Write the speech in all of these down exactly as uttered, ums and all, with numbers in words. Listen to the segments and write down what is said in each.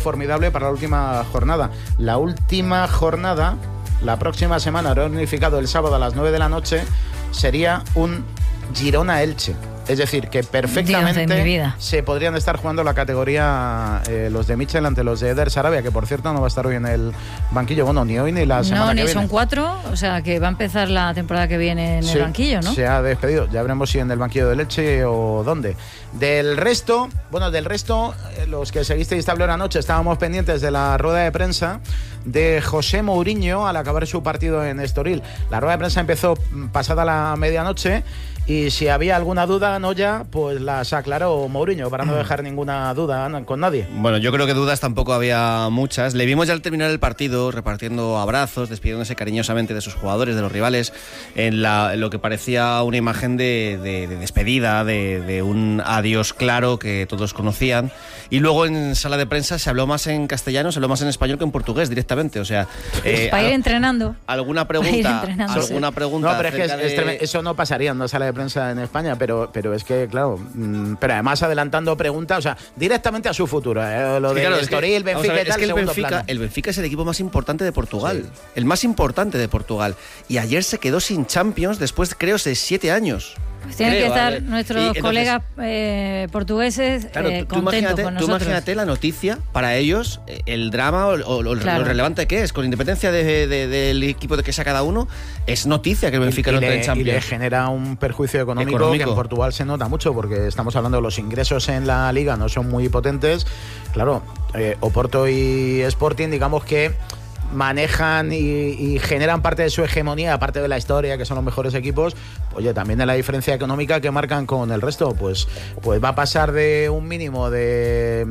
formidable para la última jornada. La última jornada, la próxima semana, reunificado el sábado a las nueve de la noche, sería un Girona-Elche. Es decir, que perfectamente se podrían estar jugando la categoría eh, los de Michel ante los de Eder Sarabia, que por cierto no va a estar hoy en el banquillo, bueno, ni hoy ni la semana no, que ni viene. Son cuatro, o sea que va a empezar la temporada que viene en sí, el banquillo, ¿no? Se ha despedido, ya veremos si en el banquillo del Elche o dónde. Del resto, bueno, del resto, los que seguisteis Tablero anoche, estábamos pendientes de la rueda de prensa de José Mourinho al acabar su partido en Estoril. La rueda de prensa empezó pasada la medianoche y si había alguna duda, Noya, pues las aclaró Mourinho para no dejar ninguna duda con nadie. Bueno, yo creo que dudas tampoco había muchas. Le vimos ya al terminar el partido repartiendo abrazos, despidiéndose cariñosamente de sus jugadores, de los rivales, en, la, en lo que parecía una imagen de, de, de despedida, de, de un adiós claro que todos conocían. Y luego en sala de prensa se habló más en castellano, se habló más en español que en portugués directamente. O sea, eh, para ir al, entrenando. ¿Alguna pregunta? ¿Alguna sí. pregunta? No, pero es que es, de... es tremendo. Eso no pasaría en una sala de prensa en España, pero, pero es que, claro, mmm, pero además adelantando preguntas, o sea, directamente a su futuro. Eh, lo sí, de claro, Estoril, es que, Benfica ver, y tal, es que el Benfica, plano. el Benfica es el equipo más importante de Portugal. Sí. El más importante de Portugal. Y ayer se quedó sin Champions después, creo, de siete años. Pues tienen Creo, que estar ¿vale? nuestros entonces, colegas eh, portugueses claro, eh, tú, contentos tú con tú nosotros. Imagínate la noticia para ellos, el drama o, o, o claro. lo relevante que es, con independencia de, de, del equipo de que sea cada uno, es noticia que el Benfica no entre en Champions. Y le genera un perjuicio económico, económico que en Portugal se nota mucho, porque estamos hablando de los ingresos en la liga, no son muy potentes. Claro, eh, Oporto y Sporting, digamos que manejan y, y generan parte de su hegemonía, aparte de la historia, que son los mejores equipos. Oye, también de la diferencia económica que marcan con el resto, pues, pues va a pasar de un mínimo de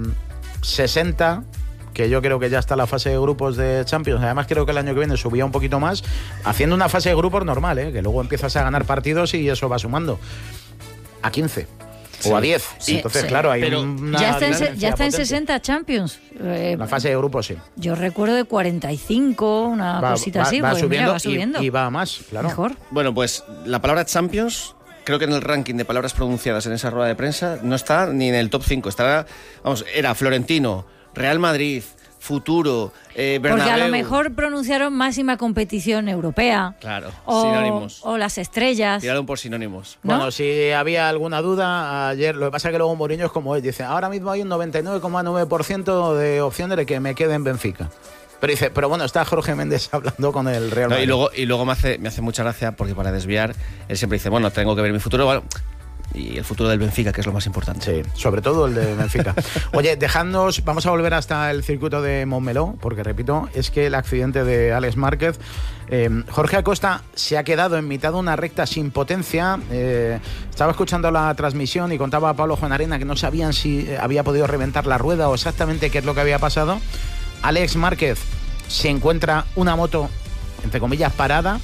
sesenta, que yo creo que ya está la fase de grupos de Champions. Además creo que el año que viene subía un poquito más, haciendo una fase de grupos normal, ¿eh? Que luego empiezas a ganar partidos y eso va sumando a quince. O a diez. Sí, Entonces, sí. claro, hay Pero una ya está, en, ya está en potente. sesenta Champions. Eh, la fase de grupos, sí. Yo recuerdo de cuarenta y cinco, una va, cosita va, así. Va, pues subiendo, mira, va subiendo y, y va más, claro. Mejor. Bueno, pues la palabra Champions, creo que en el ranking de palabras pronunciadas en esa rueda de prensa no está ni en el top cinco. Estará, vamos, era Florentino, Real Madrid, Futuro, eh, Bernabéu. Porque a lo mejor pronunciaron máxima competición europea. Claro, o, sinónimos. O las estrellas. Tiraron por sinónimos. ¿No? Bueno, si había alguna duda ayer, lo que pasa es que luego Mourinho es como él, dice, ahora mismo hay un noventa y nueve coma nueve por ciento de opciones de que me quede en Benfica. Pero dice, pero bueno, está Jorge Méndez hablando con el Real Madrid. No, y luego, y luego me, hace, me hace mucha gracia porque para desviar, él siempre dice, bueno, tengo que ver mi futuro, bueno, y el futuro del Benfica, que es lo más importante. Sí, sobre todo el de Benfica. Oye, dejadnos, vamos a volver hasta el circuito de Montmeló, porque repito, es que el accidente de Alex Márquez, eh, Jorge Acosta se ha quedado en mitad de una recta sin potencia. Eh, estaba escuchando la transmisión y contaba a Pablo Juanarena que no sabían si había podido reventar la rueda o exactamente qué es lo que había pasado. Alex Márquez se encuentra una moto, entre comillas, parada,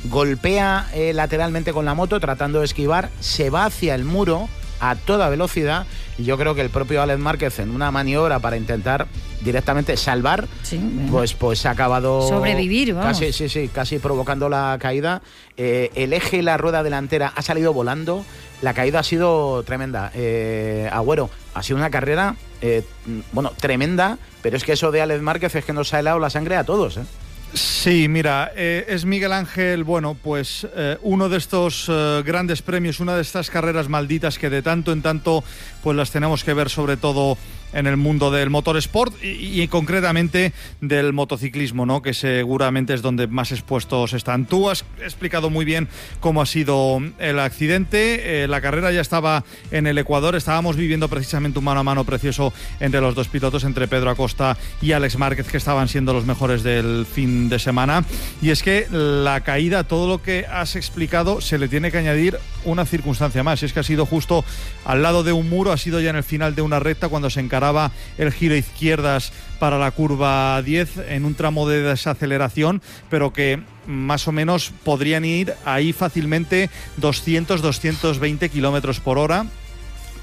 golpea eh, lateralmente con la moto tratando de esquivar, se va hacia el muro a toda velocidad y yo creo que el propio Alex Márquez, en una maniobra para intentar directamente salvar, sí, bueno. pues pues ha acabado sobrevivir, vamos. Casi, sí, sí, casi provocando la caída. Eh, el eje y la rueda delantera ha salido volando. La caída ha sido tremenda. Eh, Agüero, ha sido una carrera, eh, bueno, tremenda, pero es que eso de Alex Márquez es que nos ha helado la sangre a todos, ¿eh? Sí, mira, eh, es Miguel Ángel, bueno, pues eh, uno de estos eh, grandes premios, una de estas carreras malditas que de tanto en tanto pues las tenemos que ver sobre todo en el mundo del motorsport y, y concretamente del motociclismo, ¿no? Que seguramente es donde más expuestos están. Tú has explicado muy bien cómo ha sido el accidente. Eh, la carrera ya estaba en el Ecuador. Estábamos viviendo precisamente un mano a mano precioso entre los dos pilotos, entre Pedro Acosta y Alex Márquez, que estaban siendo los mejores del fin de semana. Y es que la caída, todo lo que has explicado, se le tiene que añadir una circunstancia más. Y es que ha sido justo al lado de un muro, ha sido ya en el final de una recta cuando se encaraba el giro a izquierdas para la curva diez en un tramo de desaceleración, pero que más o menos podrían ir ahí fácilmente doscientos, doscientos veinte kilómetros por hora.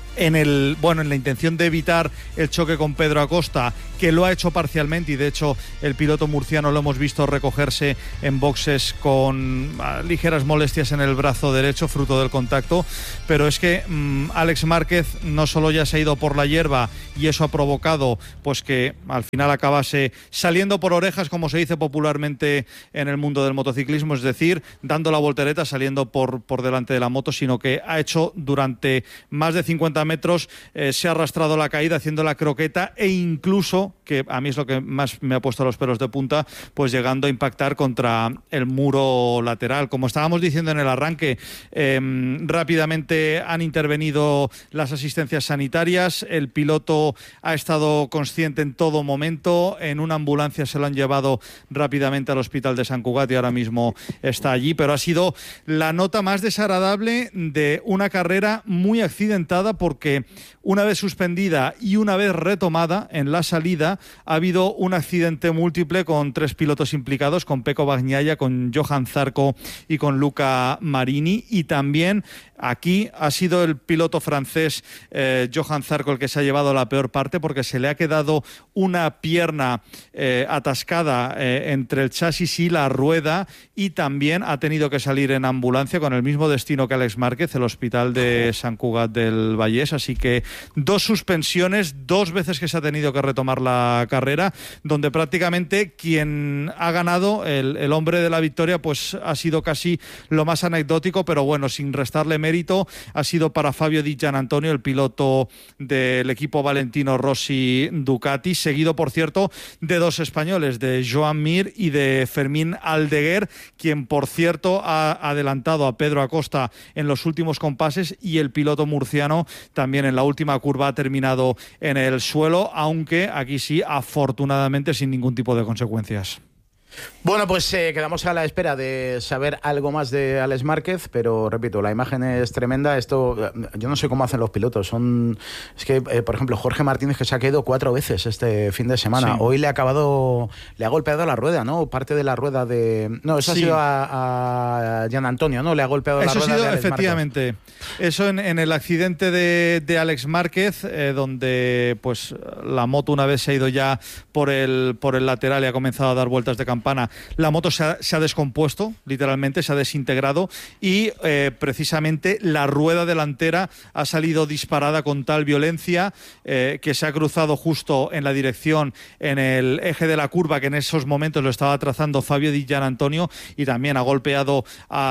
en el bueno en la intención de evitar el choque con Pedro Acosta, que lo ha hecho parcialmente, y de hecho el piloto murciano lo hemos visto recogerse en boxes con uh, ligeras molestias en el brazo derecho fruto del contacto. Pero es que mmm, Alex Márquez no solo ya se ha ido por la hierba, y eso ha provocado pues que al final acabase saliendo por orejas, como se dice popularmente en el mundo del motociclismo, es decir, dando la voltereta, saliendo por, por delante de la moto, sino que ha hecho durante más de cincuenta metros, eh, se ha arrastrado la caída haciendo la croqueta, e incluso, que a mí es lo que más me ha puesto los pelos de punta, pues llegando a impactar contra el muro lateral. Como estábamos diciendo en el arranque, eh, rápidamente han intervenido las asistencias sanitarias, el piloto ha estado consciente en todo momento, en una ambulancia se lo han llevado rápidamente al hospital de Sant Cugat y ahora mismo está allí, pero ha sido la nota más desagradable de una carrera muy accidentada, porque una vez suspendida y una vez retomada en la salida ha habido un accidente múltiple con tres pilotos implicados, con Pecco Bagnaia, con Johan Zarco y con Luca Marini, y también aquí ha sido el piloto francés eh, Johan Zarco el que se ha llevado la peor parte, porque se le ha quedado una pierna eh, atascada eh, entre el chasis y la rueda, y también ha tenido que salir en ambulancia con el mismo destino que Alex Márquez, el hospital de Sant Cugat del Vallès. Así que dos suspensiones, dos veces que se ha tenido que retomar la carrera, donde prácticamente quien ha ganado, el, el hombre de la victoria, pues ha sido casi lo más anecdótico, pero bueno, sin restarle mérito, ha sido para Fabio Di Giannantonio, el piloto del equipo Valentino Rossi Ducati, seguido, por cierto, de dos españoles, de Joan Mir y de Fermín Aldeguer, quien, por cierto, ha adelantado a Pedro Acosta en los últimos compases, y el piloto murciano también en la última curva ha terminado en el suelo, aunque aquí sí, afortunadamente, sin ningún tipo de consecuencias. Bueno, pues eh, quedamos a la espera de saber algo más de Alex Márquez, pero repito, la imagen es tremenda. Esto, yo no sé cómo hacen los pilotos. Son, es que, eh, por ejemplo, Jorge Martínez, que se ha caído cuatro veces este fin de semana. Sí. Hoy le ha acabado, le ha golpeado la rueda, ¿no? Parte de la rueda de, no, eso sí. ha sido a, a Giannantonio, ¿no? Le ha golpeado eso la rueda. Eso ha sido, de Alex efectivamente. Márquez. Eso en, en el accidente de, de Alex Márquez, eh, donde, pues, la moto, una vez se ha ido ya por el por el lateral y ha comenzado a dar vueltas de campana, la moto se ha, se ha descompuesto, literalmente, se ha desintegrado, y eh, precisamente la rueda delantera ha salido disparada con tal violencia eh, que se ha cruzado justo en la dirección, en el eje de la curva que en esos momentos lo estaba trazando Fabio Di Giannantonio, y también ha golpeado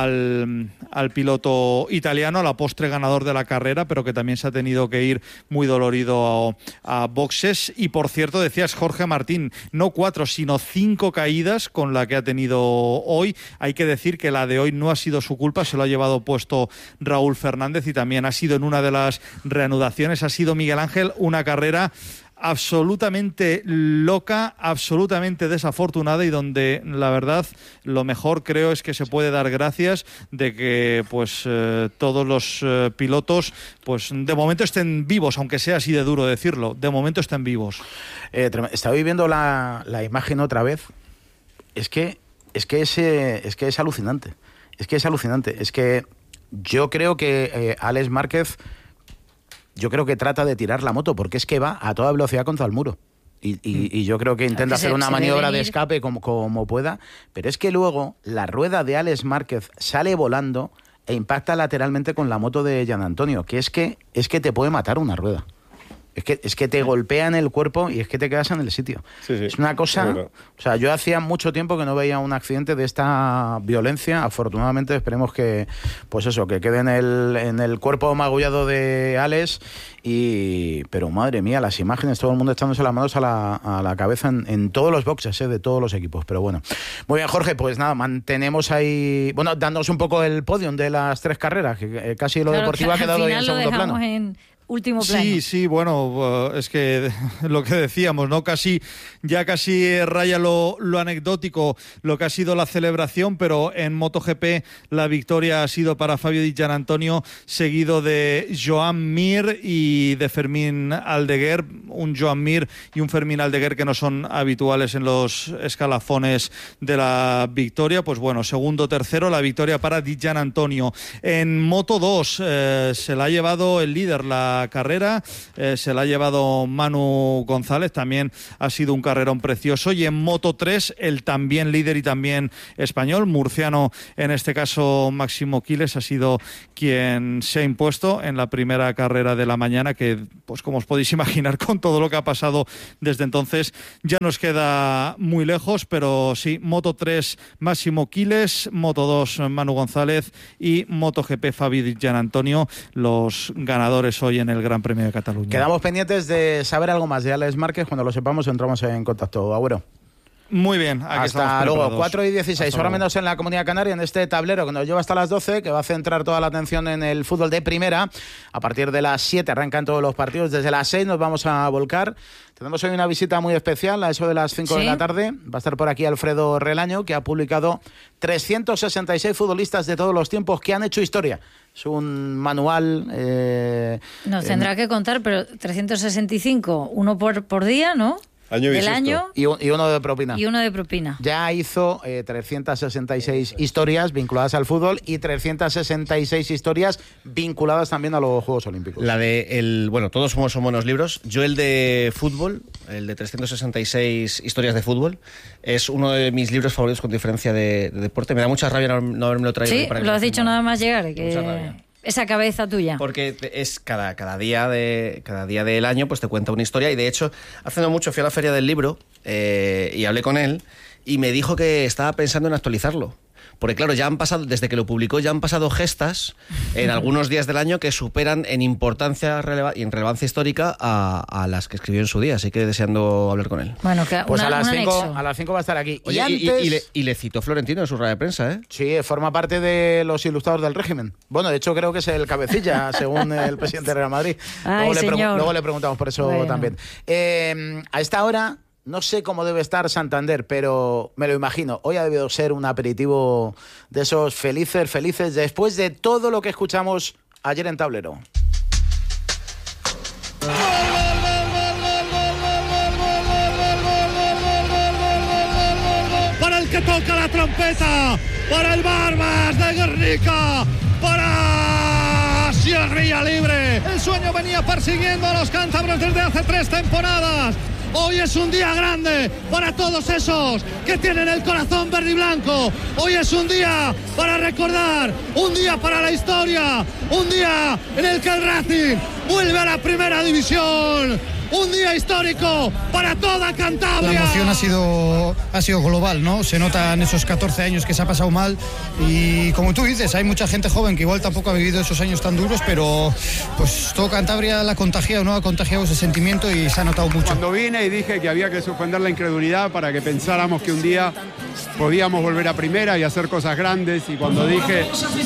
al, al piloto italiano, a la postre ganador de la carrera, pero que también se ha tenido que ir muy dolorido a, a boxes. Y por cierto, decías Jorge Martín, no cuatro, sino cinco caídas con la que ha tenido hoy. Hay que decir que la de hoy no ha sido su culpa, se lo ha llevado puesto Raúl Fernández, y también ha sido en una de las reanudaciones, ha sido Miguel Ángel una carrera absolutamente loca, absolutamente desafortunada, y donde la verdad lo mejor creo es que se puede dar gracias de que pues eh, todos los eh, pilotos pues de momento estén vivos, aunque sea así de duro decirlo, de momento estén vivos. Eh, estaba viendo la, la imagen otra vez. Es que es que es, eh, es que es alucinante. Es que es alucinante. Es que yo creo que eh, Alex Márquez, yo creo que trata de tirar la moto, porque es que va a toda velocidad contra el muro. Y, y, y yo creo que intenta hacer una maniobra de escape como, como pueda, pero es que luego la rueda de Alex Márquez sale volando e impacta lateralmente con la moto de Giannantonio, que es que es que te puede matar una rueda. Es que, es que te golpean el cuerpo y es que te quedas en el sitio. Sí, sí, es una cosa... Es o sea, yo hacía mucho tiempo que no veía un accidente de esta violencia. Afortunadamente, esperemos que, pues eso, que quede en el, en el cuerpo magullado de Alex. Y, pero madre mía, las imágenes, todo el mundo echándose las manos a la, a la cabeza en, en todos los boxes, ¿eh? De todos los equipos. Pero bueno, muy bien, Jorge, pues nada, mantenemos ahí, bueno, dándonos un poco el podium de las tres carreras, que casi lo claro, deportivo ha quedado ahí en segundo plano. En... último plano. Sí, sí, bueno, es que lo que decíamos, ¿no? Casi, ya casi raya lo, lo anecdótico, lo que ha sido la celebración, pero en MotoGP la victoria ha sido para Fabio Di Giannantonio, seguido de Joan Mir y de Fermín Aldeguer, un Joan Mir y un Fermín Aldeguer que no son habituales en los escalafones de la victoria. Pues bueno, segundo, tercero, la victoria para Di Giannantonio. En Moto dos eh, se la ha llevado el líder, la primera carrera, eh, se la ha llevado Manu González, también ha sido un carrerón precioso. Y en Moto tres, el también líder y también español, murciano en este caso Máximo Quiles, ha sido quien se ha impuesto en la primera carrera de la mañana, que pues como os podéis imaginar, con todo lo que ha pasado desde entonces, ya nos queda muy lejos, pero sí, Moto tres Máximo Quiles, Moto dos Manu González y MotoGP Fabi Di Gianantonio, los ganadores hoy en el Gran Premio de Cataluña. Quedamos pendientes de saber algo más de Alex Márquez. Cuando lo sepamos entramos en contacto. Agüero. Muy bien, aquí hasta luego, cuatro y dieciséis, hora menos en la Comunidad Canaria, en este tablero que nos lleva hasta las doce, que va a centrar toda la atención en el fútbol de primera. A partir de las siete arrancan todos los partidos, desde las seis nos vamos a volcar. Tenemos hoy una visita muy especial, a eso de las cinco ¿Sí? de la tarde. Va a estar por aquí Alfredo Relaño, que ha publicado trescientos sesenta y seis futbolistas de todos los tiempos que han hecho historia. Es un manual... Eh, nos tendrá en... que contar, pero trescientos sesenta y cinco, uno por, por día, ¿no? Año del año y, un, y uno de propina. Y uno de propina. Ya hizo eh, trescientos sesenta y seis historias vinculadas al fútbol y trescientos sesenta y seis historias vinculadas también a los Juegos Olímpicos. La de el, bueno, todos somos son buenos libros. Yo el de fútbol, el de trescientos sesenta y seis historias de fútbol, es uno de mis libros favoritos con diferencia de, de deporte. Me da mucha rabia no, no haberme lo traído. Sí, para lo has dicho nada más llegar. Que... Mucha rabia. Esa cabeza tuya. Porque es cada, cada día de cada día del año pues te cuenta una historia. Y de hecho, hace no mucho fui a la Feria del Libro eh, y hablé con él y me dijo que estaba pensando en actualizarlo. Porque claro, ya han pasado, desde que lo publicó, ya han pasado gestas en algunos días del año que superan en importancia releva- y en relevancia histórica a, a las que escribió en su día. Así que deseando hablar con él. Bueno, que pues una, a, las cinco, anexo. a las cinco va a estar aquí. Oye, y, y, antes... y, y, le, y le citó Florentino en su rueda de prensa, ¿eh? Sí, forma parte de los ilustrados del régimen. Bueno, de hecho creo que es el cabecilla, según el presidente de Real Madrid. Ay, luego, le señor. luego le preguntamos por eso bueno. también. Eh, a esta hora... No sé cómo debe estar Santander, pero me lo imagino. Hoy ha debido ser un aperitivo de esos felices, felices, después de todo lo que escuchamos ayer en Tablero. Para el que toca la trompeta, para el Barbas de Guernica, para Sierra Libre. El sueño venía persiguiendo a los cántabros desde hace tres temporadas. Hoy es un día grande para todos esos que tienen el corazón verde y blanco. Hoy es un día para recordar, un día para la historia, un día en el que el Racing vuelve a la primera división. Un día histórico para toda Cantabria. La emoción ha sido, ha sido global, ¿no? Se nota en esos catorce años que se ha pasado mal y como tú dices, hay mucha gente joven que igual tampoco ha vivido esos años tan duros, pero pues todo Cantabria la ha contagiado, ¿no? Ha contagiado ese sentimiento y se ha notado mucho. Cuando vine y dije que había que suspender la incredulidad para que pensáramos que un día podíamos volver a primera y hacer cosas grandes, y cuando dije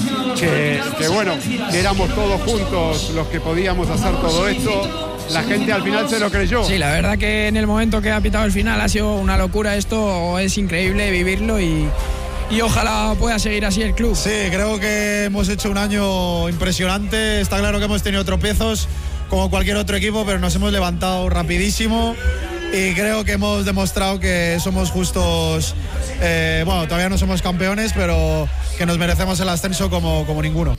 que, que bueno, que éramos todos juntos los que podíamos hacer todo esto, la gente al final se lo creyó. Sí, la verdad que en el momento que ha pitado el final ha sido una locura esto, es increíble vivirlo y, y ojalá pueda seguir así el club. Sí, creo que hemos hecho un año impresionante, está claro que hemos tenido tropiezos como cualquier otro equipo, pero nos hemos levantado rapidísimo y creo que hemos demostrado que somos justos, eh, bueno, todavía no somos campeones, pero que nos merecemos el ascenso como, como ninguno.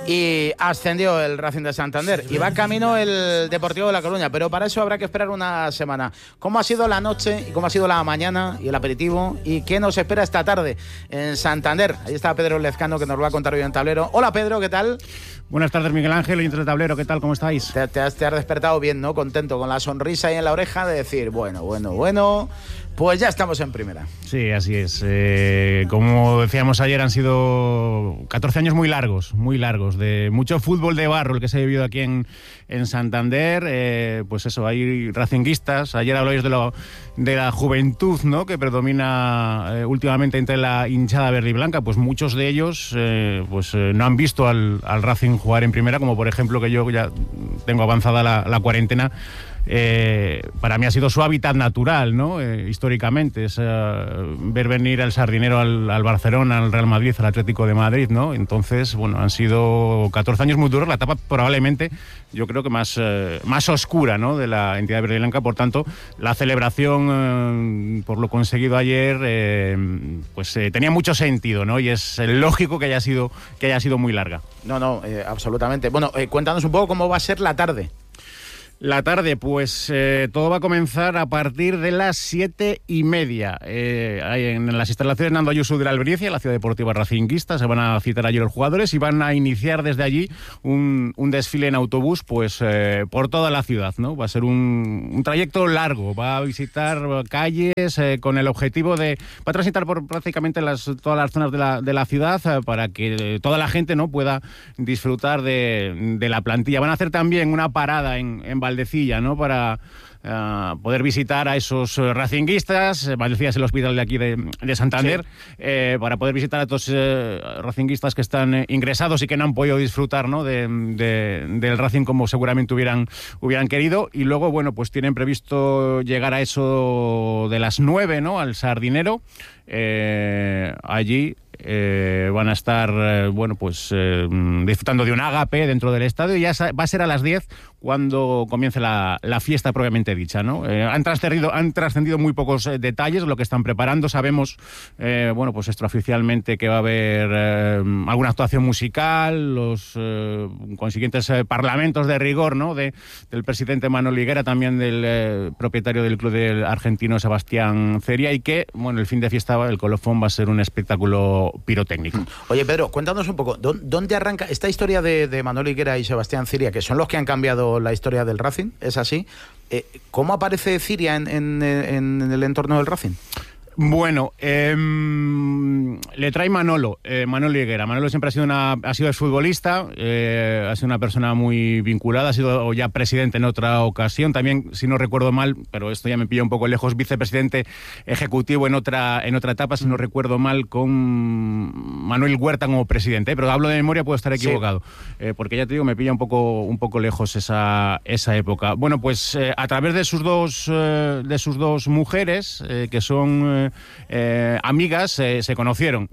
Y ascendió el Racing de Santander y va camino el Deportivo de La Coruña, pero para eso habrá que esperar una semana. ¿Cómo ha sido la noche y cómo ha sido la mañana y el aperitivo y qué nos espera esta tarde en Santander? Ahí está Pedro Lezcano, que nos lo va a contar hoy en Tablero. Hola Pedro, ¿qué tal? Buenas tardes, Miguel Ángel, oyentes de Tablero, ¿qué tal? ¿Cómo estáis? Te, te, has, te has despertado bien, ¿no? Contento, con la sonrisa ahí en la oreja de decir, bueno, bueno, bueno, pues ya estamos en primera. Sí, así es. Eh, como decíamos ayer, han sido catorce años muy largos, muy largos, de mucho fútbol de barro el que se ha vivido aquí en, en Santander. Eh, pues eso, hay racinguistas. Ayer hablabais de, lo, de la juventud, ¿no?, que predomina eh, últimamente entre la hinchada verde y blanca. Pues muchos de ellos eh, pues eh, no han visto al, al Racing jugar en primera, como por ejemplo que yo ya tengo avanzada la, la cuarentena. Eh, para mí ha sido su hábitat natural, ¿no? Eh, históricamente, es uh, ver venir al Sardinero al, al Barcelona, al Real Madrid, al Atlético de Madrid, ¿no? Entonces, bueno, han sido catorce años muy duros, la etapa probablemente, yo creo que más, eh, más oscura, ¿no?, de la entidad verde y blanca. Por tanto, la celebración eh, por lo conseguido ayer, eh, pues eh, tenía mucho sentido, ¿no? Y es lógico que haya sido, que haya sido muy larga. No, no, eh, absolutamente. Bueno, eh, cuéntanos un poco cómo va a ser la tarde La tarde, pues eh, todo va a comenzar a partir de las siete y media. Eh, en las instalaciones Nando Ayuso de la Albericia, la ciudad deportiva racinguista, se van a citar allí los jugadores y van a iniciar desde allí un, un desfile en autobús, pues eh, por toda la ciudad, ¿no? Va a ser un, un trayecto largo, va a visitar calles eh, con el objetivo de, va a transitar por prácticamente las, todas las zonas de la, de la ciudad eh, para que toda la gente, ¿no?, pueda disfrutar de, de la plantilla. Van a hacer también una parada en, en Valdecilla, ¿no?, para uh, poder visitar a esos uh, racinguistas. Valdecilla es el hospital de aquí de, de Santander, sí. eh, para poder visitar a estos eh, racinguistas que están eh, ingresados y que no han podido disfrutar, ¿no?, de, de, del Racing como seguramente hubieran, hubieran querido. Y luego, bueno, pues tienen previsto llegar a eso de las nueve, ¿no?, al Sardinero. Eh, allí eh, van a estar eh, bueno, pues eh, disfrutando de un ágape dentro del estadio, y ya va a ser a las diez cuando comience la, la fiesta propiamente dicha, ¿no? Eh, han trascendido han trascendido muy pocos eh, detalles de lo que están preparando. Sabemos, eh, bueno, pues extraoficialmente, que va a haber eh, alguna actuación musical, los eh, consiguientes eh, parlamentos de rigor, ¿no?, de, del presidente Manolo Higuera, también del eh, propietario del club del argentino Sebastián Ceria, y que, bueno, el fin de fiesta, el colofón, va a ser un espectáculo pirotécnico. Oye, Pedro, cuéntanos un poco, ¿dónde arranca esta historia de, de Manolo Higuera y Sebastián Ciria, que son los que han cambiado la historia del Racing? ¿Es así? Eh, ¿Cómo aparece Ciria en, en, en el entorno del Racing? Bueno, eh, le trae Manolo, eh, Manolo Higuera. Manolo siempre ha sido una, ha sido exfutbolista, eh, ha sido una persona muy vinculada, ha sido ya presidente en otra ocasión, también, si no recuerdo mal, pero esto ya me pilla un poco lejos, vicepresidente ejecutivo en otra, en otra etapa, si no recuerdo mal, con Manuel Huerta como presidente, eh, pero hablo de memoria, puedo estar equivocado, sí. eh, porque ya te digo, me pilla un poco, un poco lejos esa, esa época. Bueno, pues eh, a través de sus dos, eh, de sus dos mujeres, eh, que son... Eh, Eh, amigas, eh, se conocieron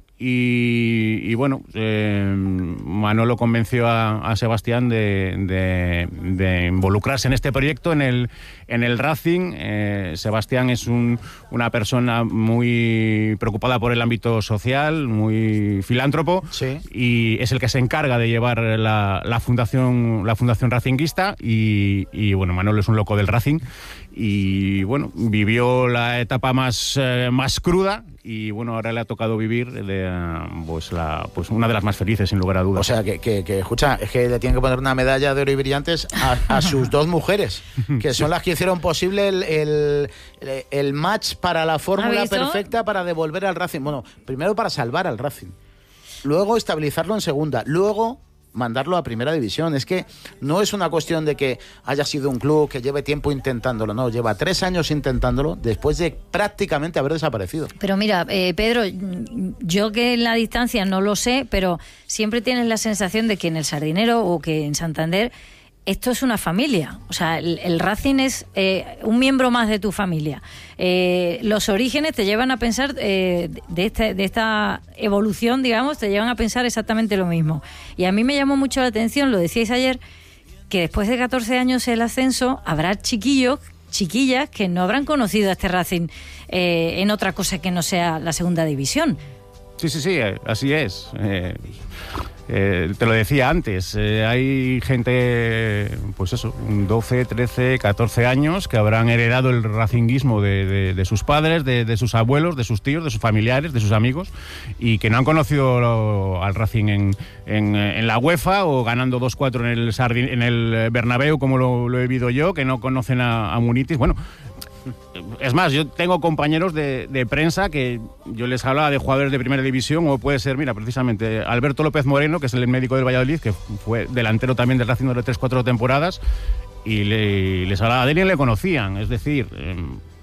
y, y bueno, eh, Manolo convenció a, a Sebastián de, de, de involucrarse en este proyecto, en el, en el Racing. eh, Sebastián es un, una persona muy preocupada por el ámbito social, muy filántropo, sí. Y es el que se encarga de llevar la, la fundación la fundación racinguista, y, y bueno, Manolo es un loco del Racing. Y bueno, vivió la etapa más, eh, más cruda, y bueno, ahora le ha tocado vivir de, uh, pues, la, pues una de las más felices, sin lugar a dudas. O sea, que, que, que escucha, es que le tienen que poner una medalla de oro y brillantes a, a sus dos mujeres, que son las que hicieron posible el, el, el match para la fórmula perfecta para devolver al Racing. Bueno, primero para salvar al Racing, luego estabilizarlo en segunda, luego mandarlo a primera división. Es que no es una cuestión de que haya sido un club que lleve tiempo intentándolo, no, lleva tres años intentándolo después de prácticamente haber desaparecido. Pero mira, eh, Pedro, yo que en la distancia no lo sé, pero siempre tienes la sensación de que en el Sardinero o que en Santander esto es una familia. O sea, el, el Racing es eh, un miembro más de tu familia. Eh, los orígenes te llevan a pensar, eh, de, este, de esta evolución, digamos, te llevan a pensar exactamente lo mismo. Y a mí me llamó mucho la atención, lo decíais ayer, que después de catorce años el ascenso, habrá chiquillos, chiquillas, que no habrán conocido a este Racing eh, en otra cosa que no sea la segunda división. Sí, sí, sí, así es. Eh... Eh, te lo decía antes, eh, hay gente, pues eso, doce, trece, catorce años que habrán heredado el racinguismo de, de, de sus padres, de, de sus abuelos, de sus tíos, de sus familiares, de sus amigos, y que no han conocido lo, al Racing en, en, en la UEFA o ganando dos cuatro en el, Sardin, en el Bernabéu, como lo, lo he vivido yo, que no conocen a, a Munitis. Bueno, es más, yo tengo compañeros de, de prensa que yo les hablaba de jugadores de primera división, o puede ser, mira, precisamente Alberto López Moreno, que es el médico del Valladolid, que fue delantero también del Racing de tres cuatro temporadas, y le, les hablaba de él y le conocían. Es decir, eh,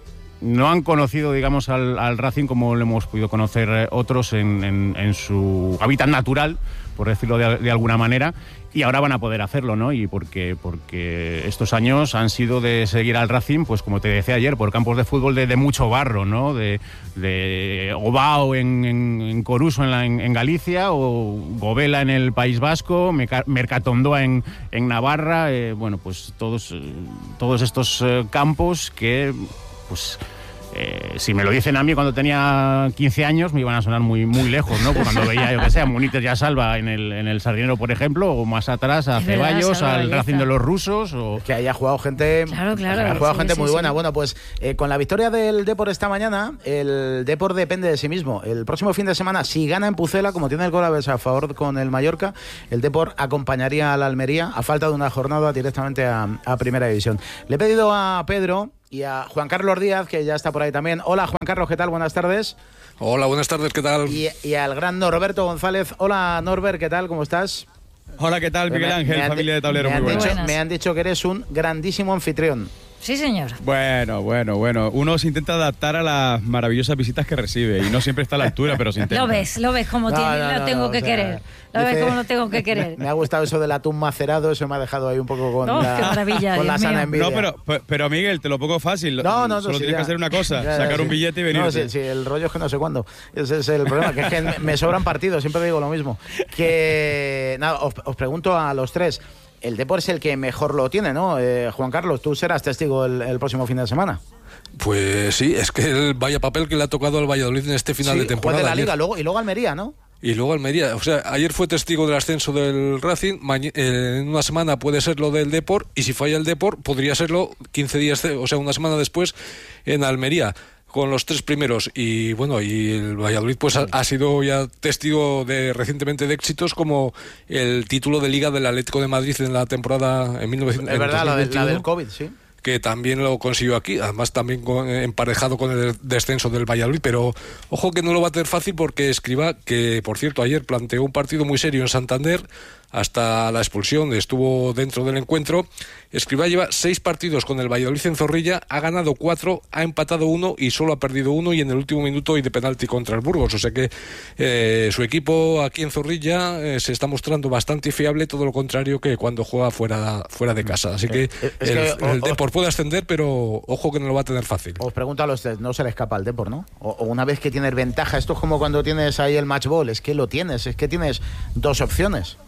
no han conocido, digamos, al, al Racing como lo hemos podido conocer otros en, en, en su hábitat natural, por decirlo de, de alguna manera, y ahora van a poder hacerlo, ¿no? Y porque, porque estos años han sido de seguir al Racing, pues como te decía ayer, por campos de fútbol de, de mucho barro, ¿no? De, de Obao en, en, en Coruso en, la, en, en Galicia, o Govela en el País Vasco, Mercatondoa en, en Navarra, eh, bueno, pues todos, todos estos eh, campos que, pues, Eh, si me lo dicen a mí cuando tenía quince años, me iban a sonar muy muy lejos, ¿no? Pues cuando veía, yo que sé, a Muniz ya Salva en el, en el Sardinero, por ejemplo, o más atrás a Ceballos, al Racing de los rusos. O... Que haya jugado gente, claro, claro, haya jugado sí, gente sí, muy sí. buena. Bueno, pues eh, con la victoria del Depor esta mañana, el Depor depende de sí mismo. El próximo fin de semana, si gana en Pucela, como tiene el Golavés a favor con el Mallorca, el Depor acompañaría al Almería, a falta de una jornada, directamente a, a Primera División. Le he pedido a Pedro y a Juan Carlos Díaz, que ya está por ahí también. Hola, Juan Carlos, ¿qué tal? Buenas tardes. Hola, buenas tardes, ¿qué tal? Y, y al gran Norberto González. Hola, Norbert, ¿qué tal? ¿Cómo estás? Hola, ¿qué tal, Miguel Ángel? Familia de Tablero, muy buenas. buenas. Me han dicho que eres un grandísimo anfitrión. Sí, señor. Bueno, bueno, bueno. Uno se intenta adaptar a las maravillosas visitas que recibe y no siempre está a la altura, pero se intenta. Lo ves, lo ves como No, tiene, no, lo no, tengo no, que o sea, querer. Lo dice- ves como lo tengo que querer. Me ha gustado eso del atún macerado, eso me ha dejado ahí un poco con Oh, la, qué maravilla, con la Dios sana mío. envidia. No, pero, pe- pero Miguel, te lo pongo fácil. No, no, no, Solo sí, tienes ya. que hacer una cosa, Ya, ya, sacar sí. un billete y venirte. No, sí, sí, el rollo es que no sé cuándo. Ese es el problema, que es que me- me sobran partidos, siempre digo lo mismo. Que, nada, os, os pregunto a los tres, el Depor es el que mejor lo tiene, ¿no? Eh, Juan Carlos, tú serás testigo el, el próximo fin de semana. Pues sí, es que el vaya papel que le ha tocado al Valladolid en este final Sí, de temporada. juez de la ayer. Liga, luego, y luego Almería, ¿no? Y luego Almería. O sea, ayer fue testigo del ascenso del Racing, maña- eh, en una semana puede ser lo del Depor, y si falla el Depor, podría serlo quince días, o sea, una semana después en Almería, con los tres primeros. Y bueno, y el Valladolid pues ha, ha sido ya testigo de recientemente de éxitos como el título de Liga del Atlético de Madrid en la temporada en mil novecientos Es verdad, la, de- la dos mil veintiuno. del COVID, sí. Que también lo consiguió aquí, además también con, eh, emparejado con el descenso del Valladolid, pero ojo que no lo va a tener fácil porque Escribá, que por cierto ayer planteó un partido muy serio en Santander, hasta la expulsión, estuvo dentro del encuentro. Escribá lleva seis partidos con el Valladolid en Zorrilla, ha ganado cuatro, ha empatado uno y solo ha perdido uno, y en el último minuto y de penalti contra el Burgos, o sea que eh, su equipo aquí en Zorrilla eh, se está mostrando bastante fiable, todo lo contrario que cuando juega fuera, fuera de casa, así que Es el, que, o- el o- Depor puede ascender, pero ojo que no lo va a tener fácil. Os pregunto a los tres, no se le escapa al Depor, ¿no? O, o una vez que tienes ventaja, esto es como cuando tienes ahí el match ball, es que lo tienes, es que tienes dos opciones.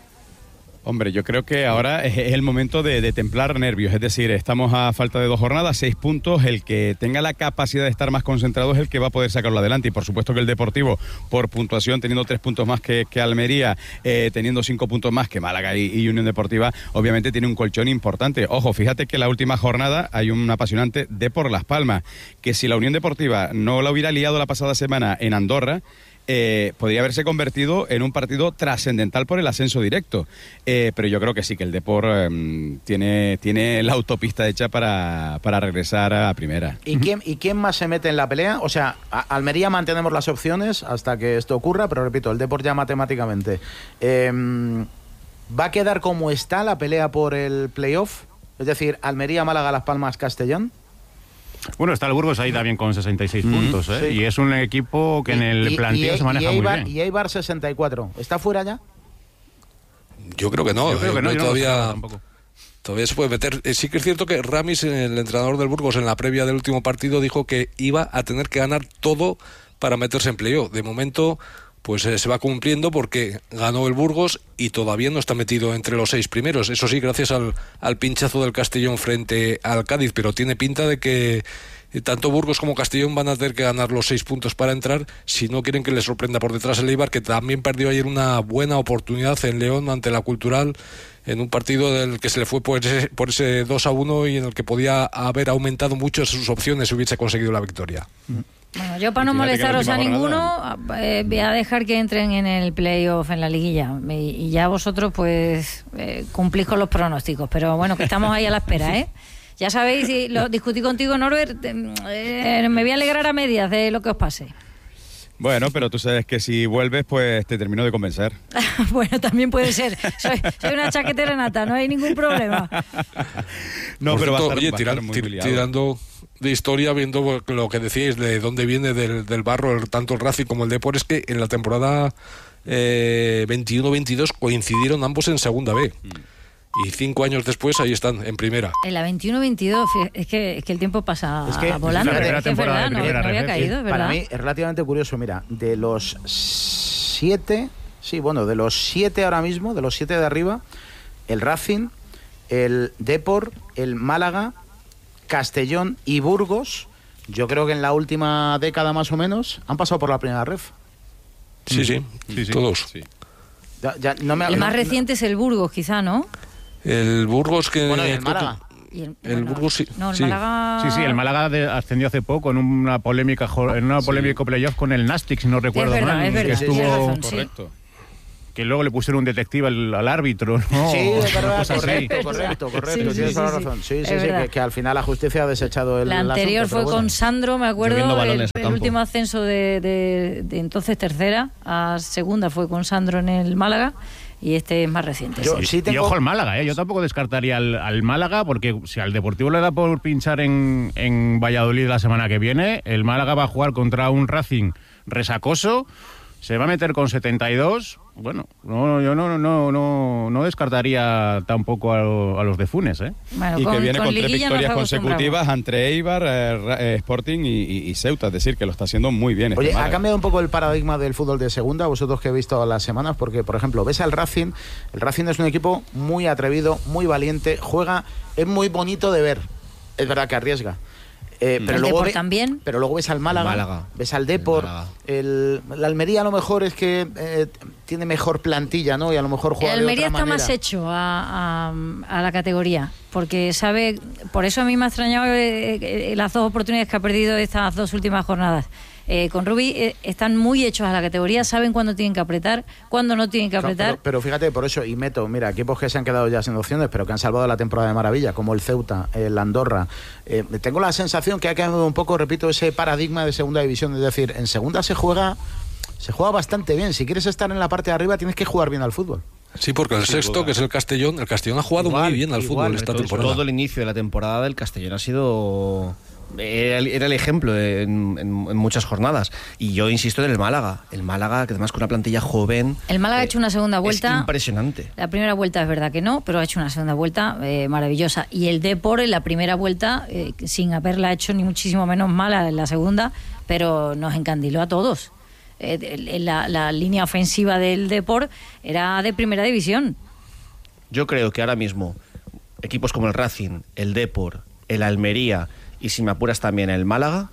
Hombre, yo creo que ahora es es el momento de, de templar nervios, es decir, estamos a falta de dos jornadas, seis puntos, el que tenga la capacidad de estar más concentrado es el que va a poder sacarlo adelante, y por supuesto que el Deportivo, por puntuación, teniendo tres puntos más que, que Almería, eh, teniendo cinco puntos más que Málaga y, y Unión Deportiva, obviamente tiene un colchón importante. Ojo, fíjate que en la última jornada hay un apasionante Depor Las Palmas, que si la Unión Deportiva no la hubiera liado la pasada semana en Andorra, Eh, podría haberse convertido en un partido trascendental por el ascenso directo, eh, pero yo creo que sí, que el Depor eh, tiene, tiene la autopista hecha para, para regresar a primera. ¿Y quién, ¿Y quién más se mete en la pelea? O sea, a Almería mantenemos las opciones hasta que esto ocurra, pero repito, el Depor ya matemáticamente. Eh, ¿Va a quedar como está la pelea por el playoff? Es decir, Almería, Málaga, Las Palmas, Castellón. Bueno, está el Burgos ahí también con sesenta y seis Mm, puntos, ¿eh? sí. Y es un equipo que en el Y- y- planteo y- se maneja y muy Eibar, bien. Y Eibar sesenta y cuatro. ¿Está fuera ya? Yo creo que no, Yo creo que eh, no, yo no lo todavía, sé tampoco. todavía se puede meter. Eh, sí que es cierto que Ramis, el entrenador del Burgos, en la previa del último partido dijo que iba a tener que ganar todo para meterse en playoff. De momento, pues eh, se va cumpliendo porque ganó el Burgos y todavía no está metido entre los seis primeros. Eso sí, gracias al, al pinchazo del Castellón frente al Cádiz, pero tiene pinta de que eh, tanto Burgos como Castellón van a tener que ganar los seis puntos para entrar si no quieren que les sorprenda por detrás el Eibar, que también perdió ayer una buena oportunidad en León ante la Cultural, en un partido del que se le fue por ese, por ese dos a uno y en el que podía haber aumentado mucho sus opciones si hubiese conseguido la victoria. Bueno, yo para no Y fíjate que la molestaros a última ninguno, eh, voy a dejar que entren en el playoff, en la liguilla. Y, y ya vosotros, pues, eh, cumplís con los pronósticos. Pero bueno, que estamos ahí a la espera, ¿eh? Ya sabéis, y lo discutí contigo, Norbert, eh, me voy a alegrar a medias de lo que os pase. Bueno, pero tú sabes que si vuelves, pues te termino de convencer. Bueno, también puede ser. Soy, soy una chaquetera nata, no hay ningún problema. No, Por pero va a cierto, estar, oye, va a tiran- estar muy tir- liado. tirando de historia, viendo lo que decíais de dónde viene del, del barro el- tanto el Racing como el Depor, es que en la temporada eh, veintiuno veintidós coincidieron ambos en segunda B. Y cinco años después ahí están, en primera. En la veintiuno veintidós, es que, es que el tiempo pasa Es que, volando. fíjate, Es que es verdad, no, no había caído, es verdad. Para mí es relativamente curioso, mira, de los siete, sí, bueno, de los siete ahora mismo, de los siete de arriba, el Racing, el Depor, el Málaga, Castellón y Burgos yo creo que en la última década más o menos han pasado por la primera ref. Sí, sí, sí, sí. Todos. Sí. Ya, ya, no me, el más no, reciente es el Burgos, quizá, ¿no? El Burgos que... Bueno, y el Málaga. Y el, el bueno, Burgos sí. No, el sí. Málaga... Sí, sí, el Málaga de, ascendió hace poco en una polémica en una polémico sí. playoff con el Nastic, si no recuerdo es verdad, mal. Es verdad, que estuvo razón, correcto. Sí. Que luego le pusieron un detective al, al árbitro, ¿no? Sí, es verdad, correcto, correcto, correcto, sí, tienes sí, toda la razón. Sí, sí, sí, que, que al final la justicia ha desechado el La anterior asunto, fue bueno. con Sandro, me acuerdo, el, el último ascenso de, de, de entonces tercera a segunda fue con Sandro en el Málaga. Y este es más reciente. Yo, sí. sí tengo... Y ojo al Málaga, ¿eh? Yo tampoco descartaría al, al Málaga, porque si al Deportivo le da por pinchar en, en Valladolid la semana que viene, el Málaga va a jugar contra un Racing resacoso, se va a meter con setenta y dos. Bueno, no, yo no, no, no, no descartaría tampoco a, a los de Funes, ¿eh? Bueno, y con, que viene con, con tres victorias consecutivas entre Eibar, eh, Sporting y, y, y Ceuta, es decir, que lo está haciendo muy bien. Oye, este ha cambiado un poco el paradigma del fútbol de segunda, vosotros que he visto las semanas, porque, por ejemplo, ves al Racing, el Racing es un equipo muy atrevido, muy valiente, juega, es muy bonito de ver, es verdad que arriesga. Eh, pero, el luego ve, también. pero luego ves al Málaga, Málaga. ves al Depor, el, el, la Almería a lo mejor es que eh, tiene mejor plantilla, ¿no? Y a lo mejor juega el Almería de otra está manera. más hecho a, a, a la categoría, porque sabe, por eso a mí me ha extrañado eh, eh, las dos oportunidades que ha perdido estas dos últimas jornadas. Eh, con Rubi eh, están muy hechos a la categoría, saben cuándo tienen que apretar, cuándo no tienen que apretar. No, pero, pero fíjate, por eso, y meto, mira, equipos que se han quedado ya sin opciones, pero que han salvado la temporada de maravilla, como el Ceuta, el Andorra. Eh, tengo la sensación que ha cambiado un poco, repito, ese paradigma de segunda división, es decir, en segunda se juega, se juega bastante bien. Si quieres estar en la parte de arriba, tienes que jugar bien al fútbol. Sí, porque el sí, sexto, igual. que es el Castellón, el Castellón ha jugado igual, muy bien al igual, fútbol esta todo, temporada. Todo el inicio de la temporada del Castellón ha sido... Era el, era el ejemplo en, en, en muchas jornadas. Y yo insisto en el Málaga. El Málaga, que además con una plantilla joven... El Málaga eh, ha hecho una segunda vuelta... Es impresionante. La primera vuelta es verdad que no, pero ha hecho una segunda vuelta eh, maravillosa. Y el Depor en la primera vuelta, eh, sin haberla hecho ni muchísimo menos mala en la segunda, pero nos encandiló a todos. Eh, la, la línea ofensiva del Depor era de primera división. Yo creo que ahora mismo equipos como el Racing, el Depor, el Almería... y si me apuras también el Málaga,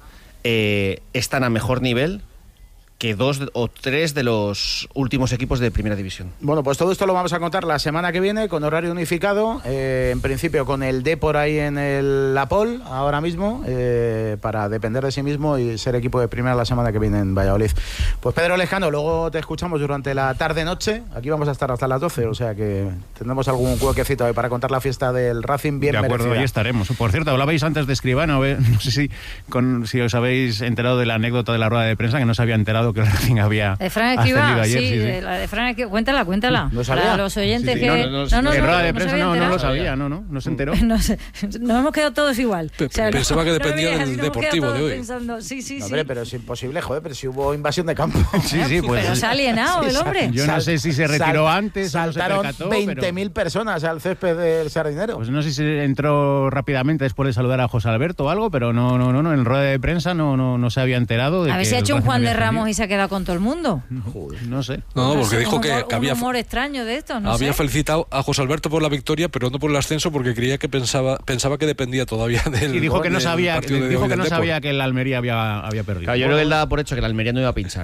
eh, están a mejor nivel que dos o tres de los últimos equipos de Primera División. Bueno, pues todo esto lo vamos a contar la semana que viene con horario unificado, eh, en principio con el Depor ahí en el La Pol, ahora mismo, eh, para depender de sí mismo y ser equipo de primera la semana que viene en Valladolid. Pues Pedro Lejano, luego te escuchamos durante la tarde-noche, aquí vamos a estar hasta las doce, o sea que tendremos algún huequecito ahí para contar la fiesta del Racing bien merecida. De acuerdo, ahí estaremos. Por cierto, hablabais antes de Escribano, no sé si, con, si os habéis enterado de la anécdota de la rueda de prensa, que no se había enterado que el Racing había de Fran Escribá, ayer, sí, sí, sí. De la de Fran Escribá, cuéntala, cuéntala. No sabía. Para los oyentes sí, sí. que... No, no, no, no, en rueda de prensa no, no lo sabía, no, no, no se enteró. No sé, nos hemos quedado todos igual. Pe- o sea, pensaba no, que dependía no del Deportivo de hoy. Pensando, sí, sí, no, sí. Hombre, pero es imposible, joder, pero si hubo invasión de campo. Sí, sí, pues. Pero se ha alienado el hombre. Yo no sé si se retiró Sal, antes saltaron o no se percató, veinte mil pero... personas al césped del Sardinero. Pues no sé si entró rápidamente después de saludar a José Alberto o algo, pero no, no, no, no en rueda de prensa no, no, no se había enterado de a ver que si ha hecho un Juan de Ramos defendido. y se ha quedado con todo el mundo. Joder, no sé. No, porque no, dijo un que, humor, que había, un humor extraño de esto, no había sé. felicitado a José Alberto por la victoria, pero no por el ascenso, porque creía que pensaba pensaba que dependía todavía del. Y dijo que no sabía, de dijo que no Depor. sabía que el Almería había, había perdido. Claro, yo creo que él daba por hecho que el Almería no iba a pinchar.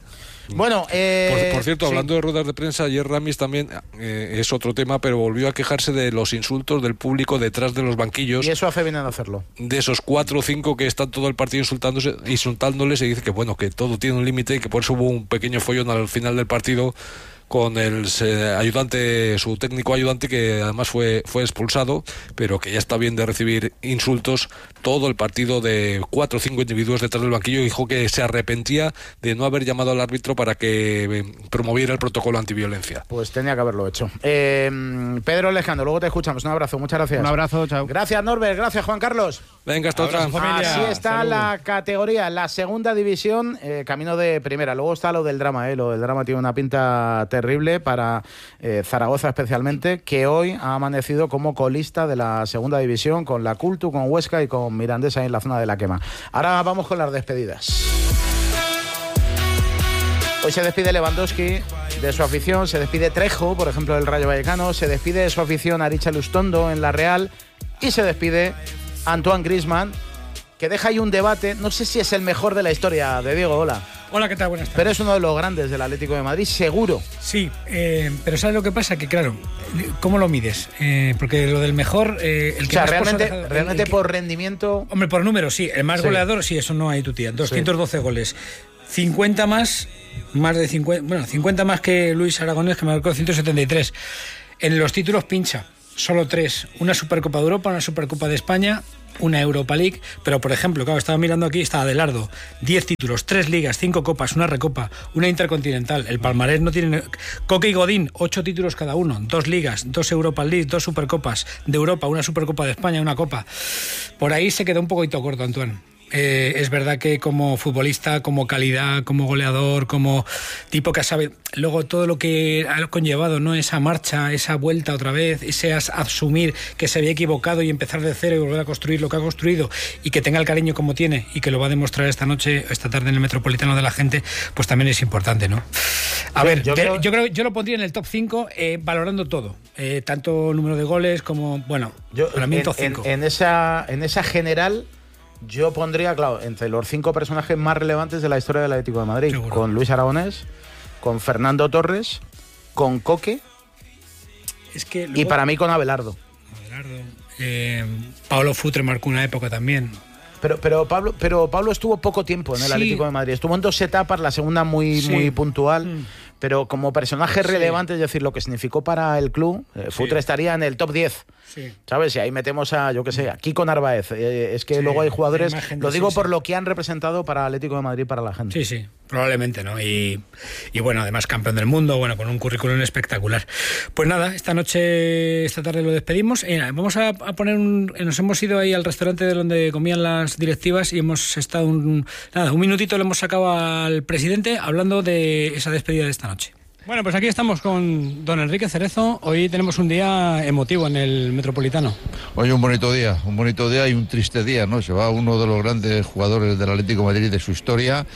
Bueno, eh, por, por cierto, sí. hablando de ruedas de prensa, ayer Ramis también eh, es otro tema, pero volvió a quejarse de los insultos del público detrás de los banquillos. Y eso hace bien en hacerlo. De esos cuatro o cinco que están todo el partido insultándose, insultándoles y dice que bueno, que todo tiene un límite y que por eso hubo un pequeño follón al final del partido con el eh, ayudante, su técnico ayudante, que además fue, fue expulsado, pero que ya está bien de recibir insultos todo el partido de cuatro o cinco individuos detrás del banquillo. Dijo que se arrepentía de no haber llamado al árbitro para que eh, promoviera el protocolo antiviolencia. Pues tenía que haberlo hecho. Eh, Pedro Alejandro, luego te escuchamos. Un abrazo, muchas gracias. Un abrazo, chao. Gracias, Norbert, gracias, Juan Carlos. Venga, hasta otra. Familia. Así está Salud. La categoría, la segunda división, eh, camino de primera. Luego está lo del drama, eh. Lo del drama tiene una pinta terrible para eh, Zaragoza especialmente, que hoy ha amanecido como colista de la segunda división con la Cultu, con Huesca y con Mirandés ahí en la zona de la quema. Ahora vamos con las despedidas. Hoy se despide Lewandowski de su afición, se despide Trejo, por ejemplo, del Rayo Vallecano, se despide de su afición Aricha Lustondo en la Real y se despide Antoine Griezmann que deja ahí un debate. No sé si es el mejor de la historia de Diego. Hola. Hola, ¿qué tal? Buenas tardes. Pero es uno de los grandes del Atlético de Madrid, seguro. Sí, eh, pero ¿sabes lo que pasa? Que claro, ¿cómo lo mides? Eh, porque lo del mejor... Eh, el que o sea, más realmente, dejado, el, realmente el que, por rendimiento... Hombre, por número, sí. El más sí. goleador, sí, eso no hay tu tía. doscientos doce sí. goles. cincuenta más, más de cincuenta... Bueno, cincuenta más que Luis Aragonés, que marcó ciento setenta y tres. En los títulos pincha, solo tres. Una Supercopa de Europa, una Supercopa de España... una Europa League, pero por ejemplo, claro, estaba mirando aquí, está Adelardo, diez títulos, tres ligas, cinco copas, una recopa, una intercontinental, el palmarés no tiene... Coque y Godín, ocho títulos cada uno, dos ligas, dos Europa League, dos supercopas de Europa, una Supercopa de España, una copa. Por ahí se quedó un poquito corto, Antoine. Eh, es verdad que como futbolista, como calidad, como goleador, como tipo que sabe, luego todo lo que ha conllevado, ¿no? Esa marcha, esa vuelta otra vez, ese asumir que se había equivocado y empezar de cero y volver a construir lo que ha construido y que tenga el cariño como tiene y que lo va a demostrar esta noche, esta tarde en el Metropolitano de la gente, pues también es importante, ¿no? A ver, yo creo, yo, creo, yo lo pondría en el top cinco eh, valorando todo, eh, tanto el número de goles como, bueno, yo, para mí en, top cinco. En, en, esa, en esa general... Yo pondría, claro, entre los cinco personajes más relevantes de la historia del Atlético de Madrid. Seguro. Con Luis Aragonés, con Fernando Torres, con Coque es que luego, y para mí con Abelardo. Abelardo. Eh, Pablo Futre marcó una época también. Pero, pero, Pablo, pero Pablo estuvo poco tiempo en el sí. Atlético de Madrid. Estuvo en dos etapas, la segunda muy, sí. muy puntual. Mm. Pero como personaje sí. relevante, es decir, lo que significó para el club, eh, Futre sí. estaría en el top diez. Sí. ¿Sabes? Y ahí metemos a, yo qué sé, a Kiko Narváez. Eh, es que sí, luego hay jugadores, lo digo sí, por sí. lo que han representado para Atlético de Madrid, para la gente. Sí, sí, probablemente, ¿no? Y, y bueno, además campeón del mundo, bueno, con un currículum espectacular. Pues nada, esta noche, esta tarde lo despedimos. Eh, vamos a, a poner un... Nos hemos ido ahí al restaurante de donde comían las directivas y hemos estado un... Nada, un minutito le hemos sacado al presidente hablando de esa despedida de esta noche. Bueno, pues aquí estamos con don Enrique Cerezo. Hoy tenemos un día emotivo en el Metropolitano. Hoy un bonito día, un bonito día y un triste día, ¿no? Se va uno de los grandes jugadores del Atlético de Madrid de su historia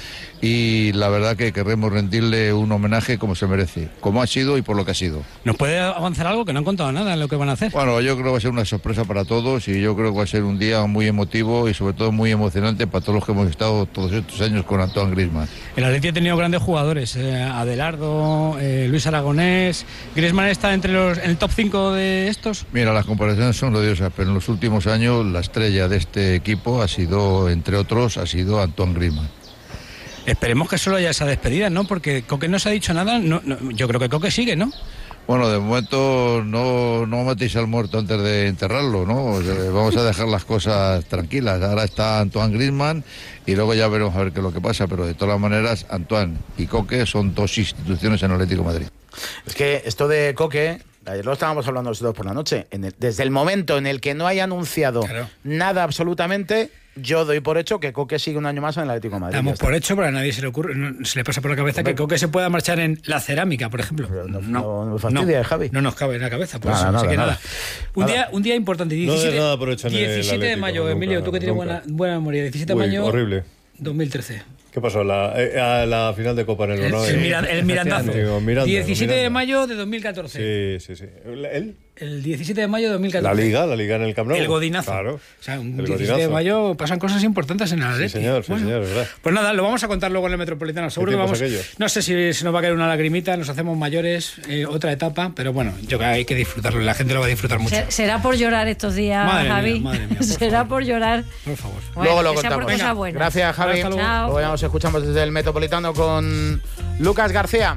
y la verdad que queremos rendirle un homenaje como se merece, como ha sido y por lo que ha sido. ¿Nos puede avanzar algo? Que no han contado nada en lo que van a hacer. Bueno, yo creo que va a ser una sorpresa para todos y yo creo que va a ser un día muy emotivo y sobre todo muy emocionante para todos los que hemos estado todos estos años con Antoine Griezmann. El Atlético ha tenido grandes jugadores, eh, Adelardo, eh, Luis Aragonés. ¿Griezmann está entre los, en el top cinco de estos? Mira, las comparaciones son odiosas, pero en los últimos años la estrella de este equipo ha sido, entre otros, ha sido Antoine Griezmann. Esperemos que solo haya esa despedida, ¿no? Porque Coque no se ha dicho nada. No, no, yo creo que Coque sigue, ¿no? Bueno, de momento no, no matéis al muerto antes de enterrarlo, ¿no? O sea, vamos a dejar las cosas tranquilas. Ahora está Antoine Griezmann y luego ya veremos a ver qué es lo que pasa. Pero de todas maneras, Antoine y Coque son dos instituciones en el Atlético de Madrid. Es que esto de Coque, ayer lo estábamos hablando nosotros por la noche, en el, desde el momento en el que no haya anunciado claro. nada absolutamente... Yo doy por hecho que Coque sigue un año más en el Atlético de Madrid. Damos por hecho, pero a nadie se le ocurre, no, se le pasa por la cabeza que Coque se pueda marchar en la cerámica, por ejemplo. No, no, no, fastidia, no, Javi. No nos cabe en la cabeza, por nada, eso. Nada, así que nada. nada. Un, nada. Día, un día importante. diecisiete, no nada por hecho en diecisiete de mayo, nunca, Emilio, tú que tienes buena, buena memoria. diecisiete de mayo. Horrible. dos mil trece. ¿Qué pasó? La, eh, a la final de Copa en el Bernabéu. El, el, Miranda, el Mirandazo. Digo, Miranda, diecisiete Miranda. de mayo de dos mil catorce. Sí, sí, sí. ¿El? El diecisiete de mayo de dos mil catorce. La Liga, la Liga en el Camp Nou. El Godinazo. Claro. O sea, un el diecisiete Godinazo. de mayo pasan cosas importantes en el Atleti. Sí, señor, sí, bueno, señor, es verdad. Pues nada, lo vamos a contar luego en el Metropolitano. Seguro que vamos. Aquellos? No sé si se nos va a caer una lagrimita, nos hacemos mayores, eh, otra etapa, pero bueno, yo creo que hay que disfrutarlo, la gente lo va a disfrutar mucho. ¿Será por llorar estos días, madre Javi? Mía, madre mía, por ¿Será favor. por llorar? Por favor. Bueno, luego lo que sea contamos. por cosas buenas. Gracias, Javi. Hasta luego. Chao. Luego ya nos escuchamos desde el Metropolitano con Lucas García.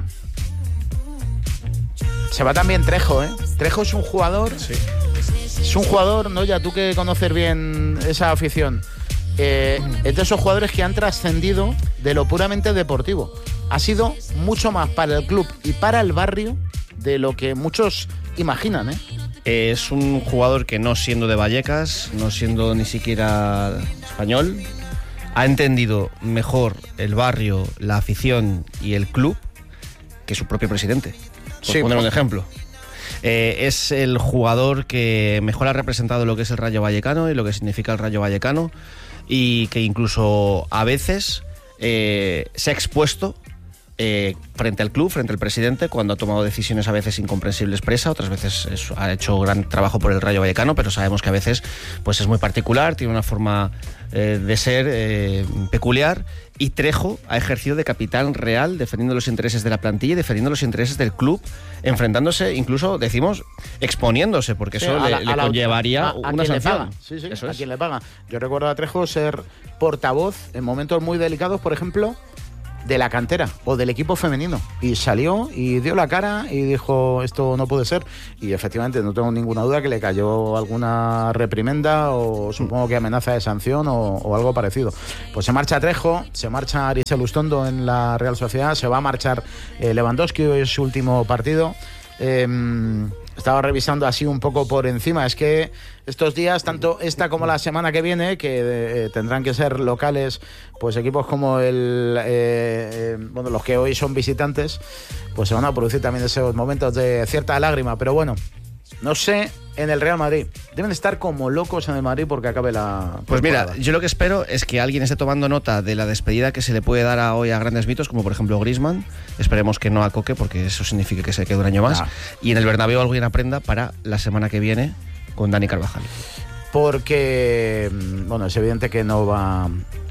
Se va también Trejo, ¿eh? Trejo es un jugador... Sí. Es un jugador, ¿no? Ya tú que conoces bien esa afición. Eh, es de esos jugadores que han trascendido de lo puramente deportivo. Ha sido mucho más para el club y para el barrio de lo que muchos imaginan, ¿eh? Es un jugador que no siendo de Vallecas, no siendo ni siquiera español, ha entendido mejor el barrio, la afición y el club que su propio presidente. Por sí, poner un ejemplo. Eh, es el jugador que mejor ha representado lo que es el Rayo Vallecano y lo que significa el Rayo Vallecano y que incluso a veces eh, se ha expuesto eh, frente al club, frente al presidente, cuando ha tomado decisiones a veces incomprensibles presa, otras veces es, ha hecho gran trabajo por el Rayo Vallecano, pero sabemos que a veces pues es muy particular, tiene una forma eh, de ser eh, peculiar, y Trejo ha ejercido de capitán real, defendiendo los intereses de la plantilla y defendiendo los intereses del club, enfrentándose, incluso, decimos, exponiéndose, porque Sí, eso a le, la- le a la- conllevaría a- a una quien le sanción. paga. Sí, sí, Eso a es. quien le paga. Yo recuerdo a Trejo ser portavoz en momentos muy delicados, por ejemplo, de la cantera o del equipo femenino. Y salió y dio la cara y dijo, esto no puede ser. Y efectivamente, no tengo ninguna duda que le cayó alguna reprimenda o supongo que amenaza de sanción o, o algo parecido. Pues se marcha Trejo, se marcha Aritz Lustondo en la Real Sociedad, se va a marchar eh, Lewandowski, hoy es su último partido. Eh, estaba revisando así un poco por encima, es que estos días, tanto esta como la semana que viene, que eh, tendrán que ser locales, pues equipos como el eh, eh, bueno, los que hoy son visitantes, pues se van a producir también esos momentos de cierta lágrima, pero bueno, no sé, en el Real Madrid deben estar como locos en el Madrid porque acabe la Pues mira, temporada. yo lo que espero es que alguien esté tomando nota de la despedida que se le puede dar a hoy a grandes mitos, como por ejemplo Griezmann. Esperemos que no a Coque, porque eso significa que se quede un año más. Ah. Y en el Bernabéu alguien aprenda para la semana que viene con Dani Carvajal. Porque, mm, bueno, es evidente que no va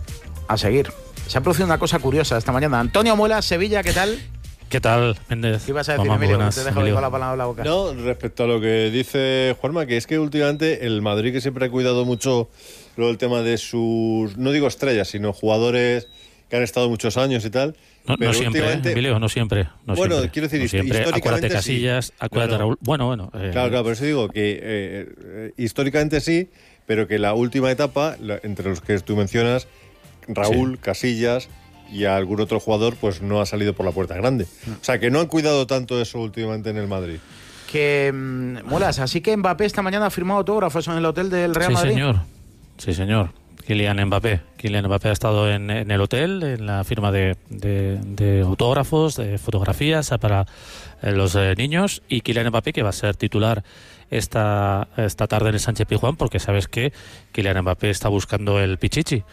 a seguir. Se ha producido una cosa curiosa esta mañana. Antonio Muela, Sevilla, ¿qué tal? ¿Qué tal, Méndez? ¿Qué ibas a decir, Mamá, muy Emilio? buenas, Te dejo Emilio. con la palabra en la boca. No, respecto a lo que dice Juanma, que es que últimamente el Madrid, que siempre ha cuidado mucho lo del tema de sus, no digo estrellas, sino jugadores que han estado muchos años y tal. No, pero no siempre, ¿eh, últimamente- Emilio, no siempre. No Bueno, siempre. quiero decir, No hist- siempre. históricamente Acuérdate sí. Casillas, acuérdate No, no. Raúl. Bueno, bueno. eh, Claro, claro, por eso digo que eh, eh, históricamente sí, pero que la última etapa, la- entre los que tú mencionas, Raúl, Casillas y algún otro jugador, pues no ha salido por la puerta grande. O sea, que no han cuidado tanto eso últimamente en el Madrid. Que, mm, Muelas, así que Mbappé esta mañana ha firmado autógrafos en el hotel del Real sí, Madrid. señor. Sí, señor. Kylian Mbappé. Kylian Mbappé ha estado en, en el hotel, en la firma de, de- de autógrafos, de fotografías para eh, los eh, niños, y Kylian Mbappé, que va a ser titular esta, esta tarde en el Sánchez Pizjuán, porque sabes que Kylian Mbappé está buscando el Pichichi.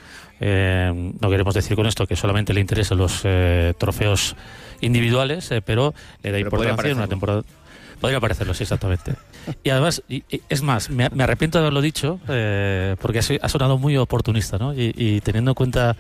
Eh, no queremos decir con esto que solamente le interesan los eh, trofeos individuales, eh, pero le da Pero podría importancia en una parecerlo. temporada. Podría parecerlo, sí, exactamente. Y además, y- y es más, me, me arrepiento de haberlo dicho, eh, porque ha, ha sonado muy oportunista, ¿no? Y, y teniendo en cuenta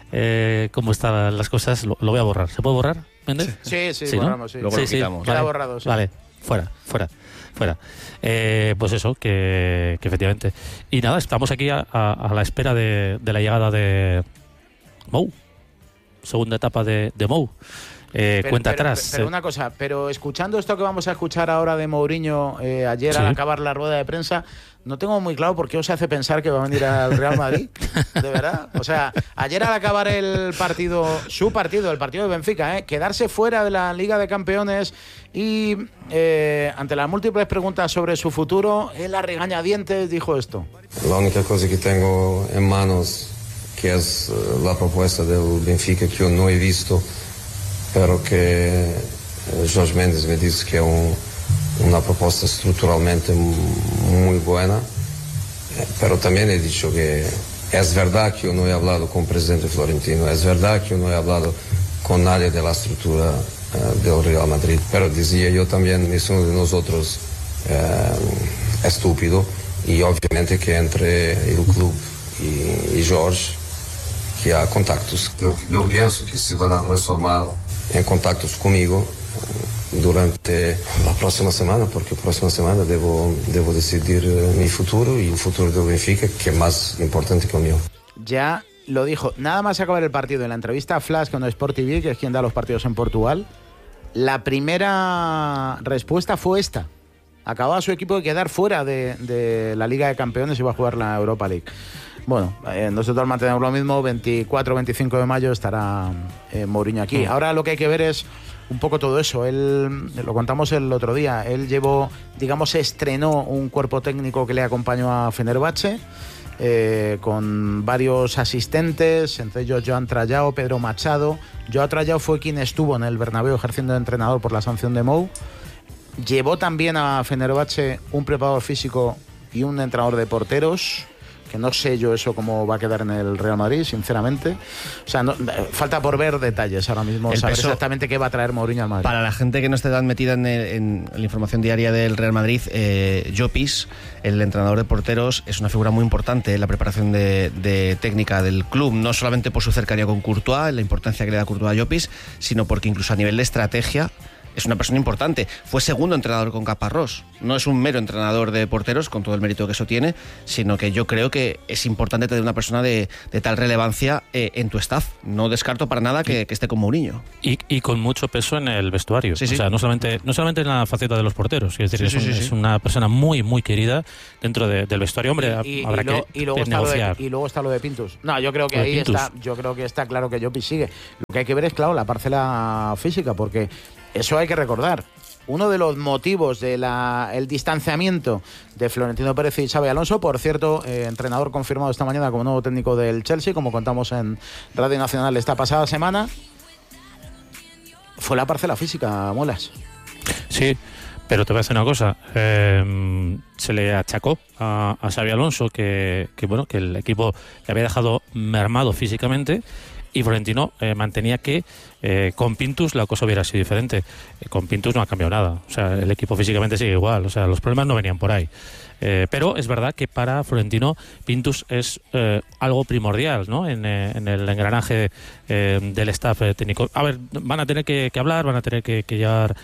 eh, cómo estaban las cosas, lo, lo voy a borrar. ¿Se puede borrar, Méndez? Sí, sí, ¿no? borramos, sí. Luego lo quitamos. Queda Vale, borrado, sí. Vale, fuera, fuera, fuera. Eh, pues eso, que, que efectivamente. Y nada, estamos aquí a, a- a la espera de, de la llegada de Mou. Segunda etapa de, de Mou. Eh, Pero- cuenta pero- atrás. Pero eh, una cosa, pero escuchando esto que vamos a escuchar ahora de Mourinho eh, ayer Sí. al acabar la rueda de prensa, no tengo muy claro por qué os hace pensar que va a venir al Real Madrid. De verdad. O sea, ayer al acabar el partido, su partido, el partido de Benfica, ¿eh? quedarse fuera de la Liga de Campeones y eh, ante las múltiples preguntas sobre su futuro, él a regañadientes dijo esto. La única cosa que tengo en manos, que es eh, la propuesta del Benfica, que yo no he visto, pero que eh, Jorge Mendes me dice que es un- una propuesta estructuralmente m- muy buena, eh, pero también he dicho que es verdad que yo no he hablado con el presidente Florentino, es verdad que yo no he hablado con nadie de la estructura eh, del Real Madrid, pero decía yo también, ninguno de nosotros eh, estúpido, y obviamente que entre el club y, y Jorge, que há contactos. Eu, eu penso que se van a transformar em contactos comigo eh, durante a próxima semana, porque a próxima semana devo, devo decidir eh, mi futuro y el futuro del Benfica, que es más importante que el mío. Ya lo dijo, nada más acabar el partido, en la entrevista a Flash con Sport T V, que es quien da los partidos en Portugal, la primera respuesta fue esta. Acababa su equipo de quedar fuera de, de la Liga de Campeones y iba a jugar la Europa League. Bueno, eh, nosotros mantenemos lo mismo, veinticuatro veinticinco de mayo estará eh, Mourinho aquí. Ahora lo que hay que ver es un poco todo eso. Él, lo contamos el otro día, él llevó, digamos, estrenó un cuerpo técnico que le acompañó a Fenerbahce, eh, con varios asistentes, entre ellos Joan Trallao, Pedro Machado. Joan Trallao fue quien estuvo en el Bernabéu ejerciendo de entrenador por la sanción de Mou. Llevó también a Fenerbahce un preparador físico y un entrenador de porteros. que no sé yo eso cómo va a quedar en el Real Madrid, sinceramente. O sea, no, falta por ver detalles ahora mismo, El saber peso- exactamente qué va a traer Mourinho al Madrid. Para la gente que no esté tan metida en, el- en la información diaria del Real Madrid, eh, Llopis, el entrenador de porteros, es una figura muy importante en la preparación de, de técnica del club, no solamente por su cercanía con Courtois, la importancia que le da Courtois a Llopis, sino porque incluso a nivel de estrategia es una persona importante. Fue segundo entrenador con Caparrós. No es un mero entrenador de porteros, con todo el mérito que eso tiene, sino que yo creo que es importante tener una persona de, de tal relevancia eh, en tu staff. No descarto para nada que, que esté con Mourinho. Y, y con mucho peso en el vestuario. Sí, sí. O sea, no solamente, no solamente en la faceta de los porteros. Es decir, Sí, es, sí, un- sí, es sí. una persona muy, muy querida dentro de- del vestuario. Hombre, y, habrá y luego, que y luego está lo negociar. de, y luego está lo de Pintus. No, yo creo que Lo de ahí Pintus. está, yo creo que está claro que Llopis sigue. Lo que hay que ver es, claro, la parcela física, porque eso hay que recordar. Uno de los motivos del el distanciamiento de Florentino Pérez y Xabi Alonso, por cierto, eh, entrenador confirmado esta mañana como nuevo técnico del Chelsea, como contamos en Radio Nacional esta pasada semana, fue la parcela física, Molas. Sí, pero te voy a decir una cosa. eh, se le achacó a, a Xabi Alonso que, que, bueno, que el equipo le había dejado mermado físicamente, y Florentino eh, mantenía que eh, con Pintus la cosa hubiera sido diferente. Eh, con Pintus no ha cambiado nada. O sea, el equipo físicamente sigue igual. O sea, los problemas no venían por ahí. Eh, pero es verdad que para Florentino Pintus es eh, algo primordial, ¿no? En, eh, en el engranaje eh, del staff eh, técnico. A ver, van a tener que, que hablar, van a tener que, que llegar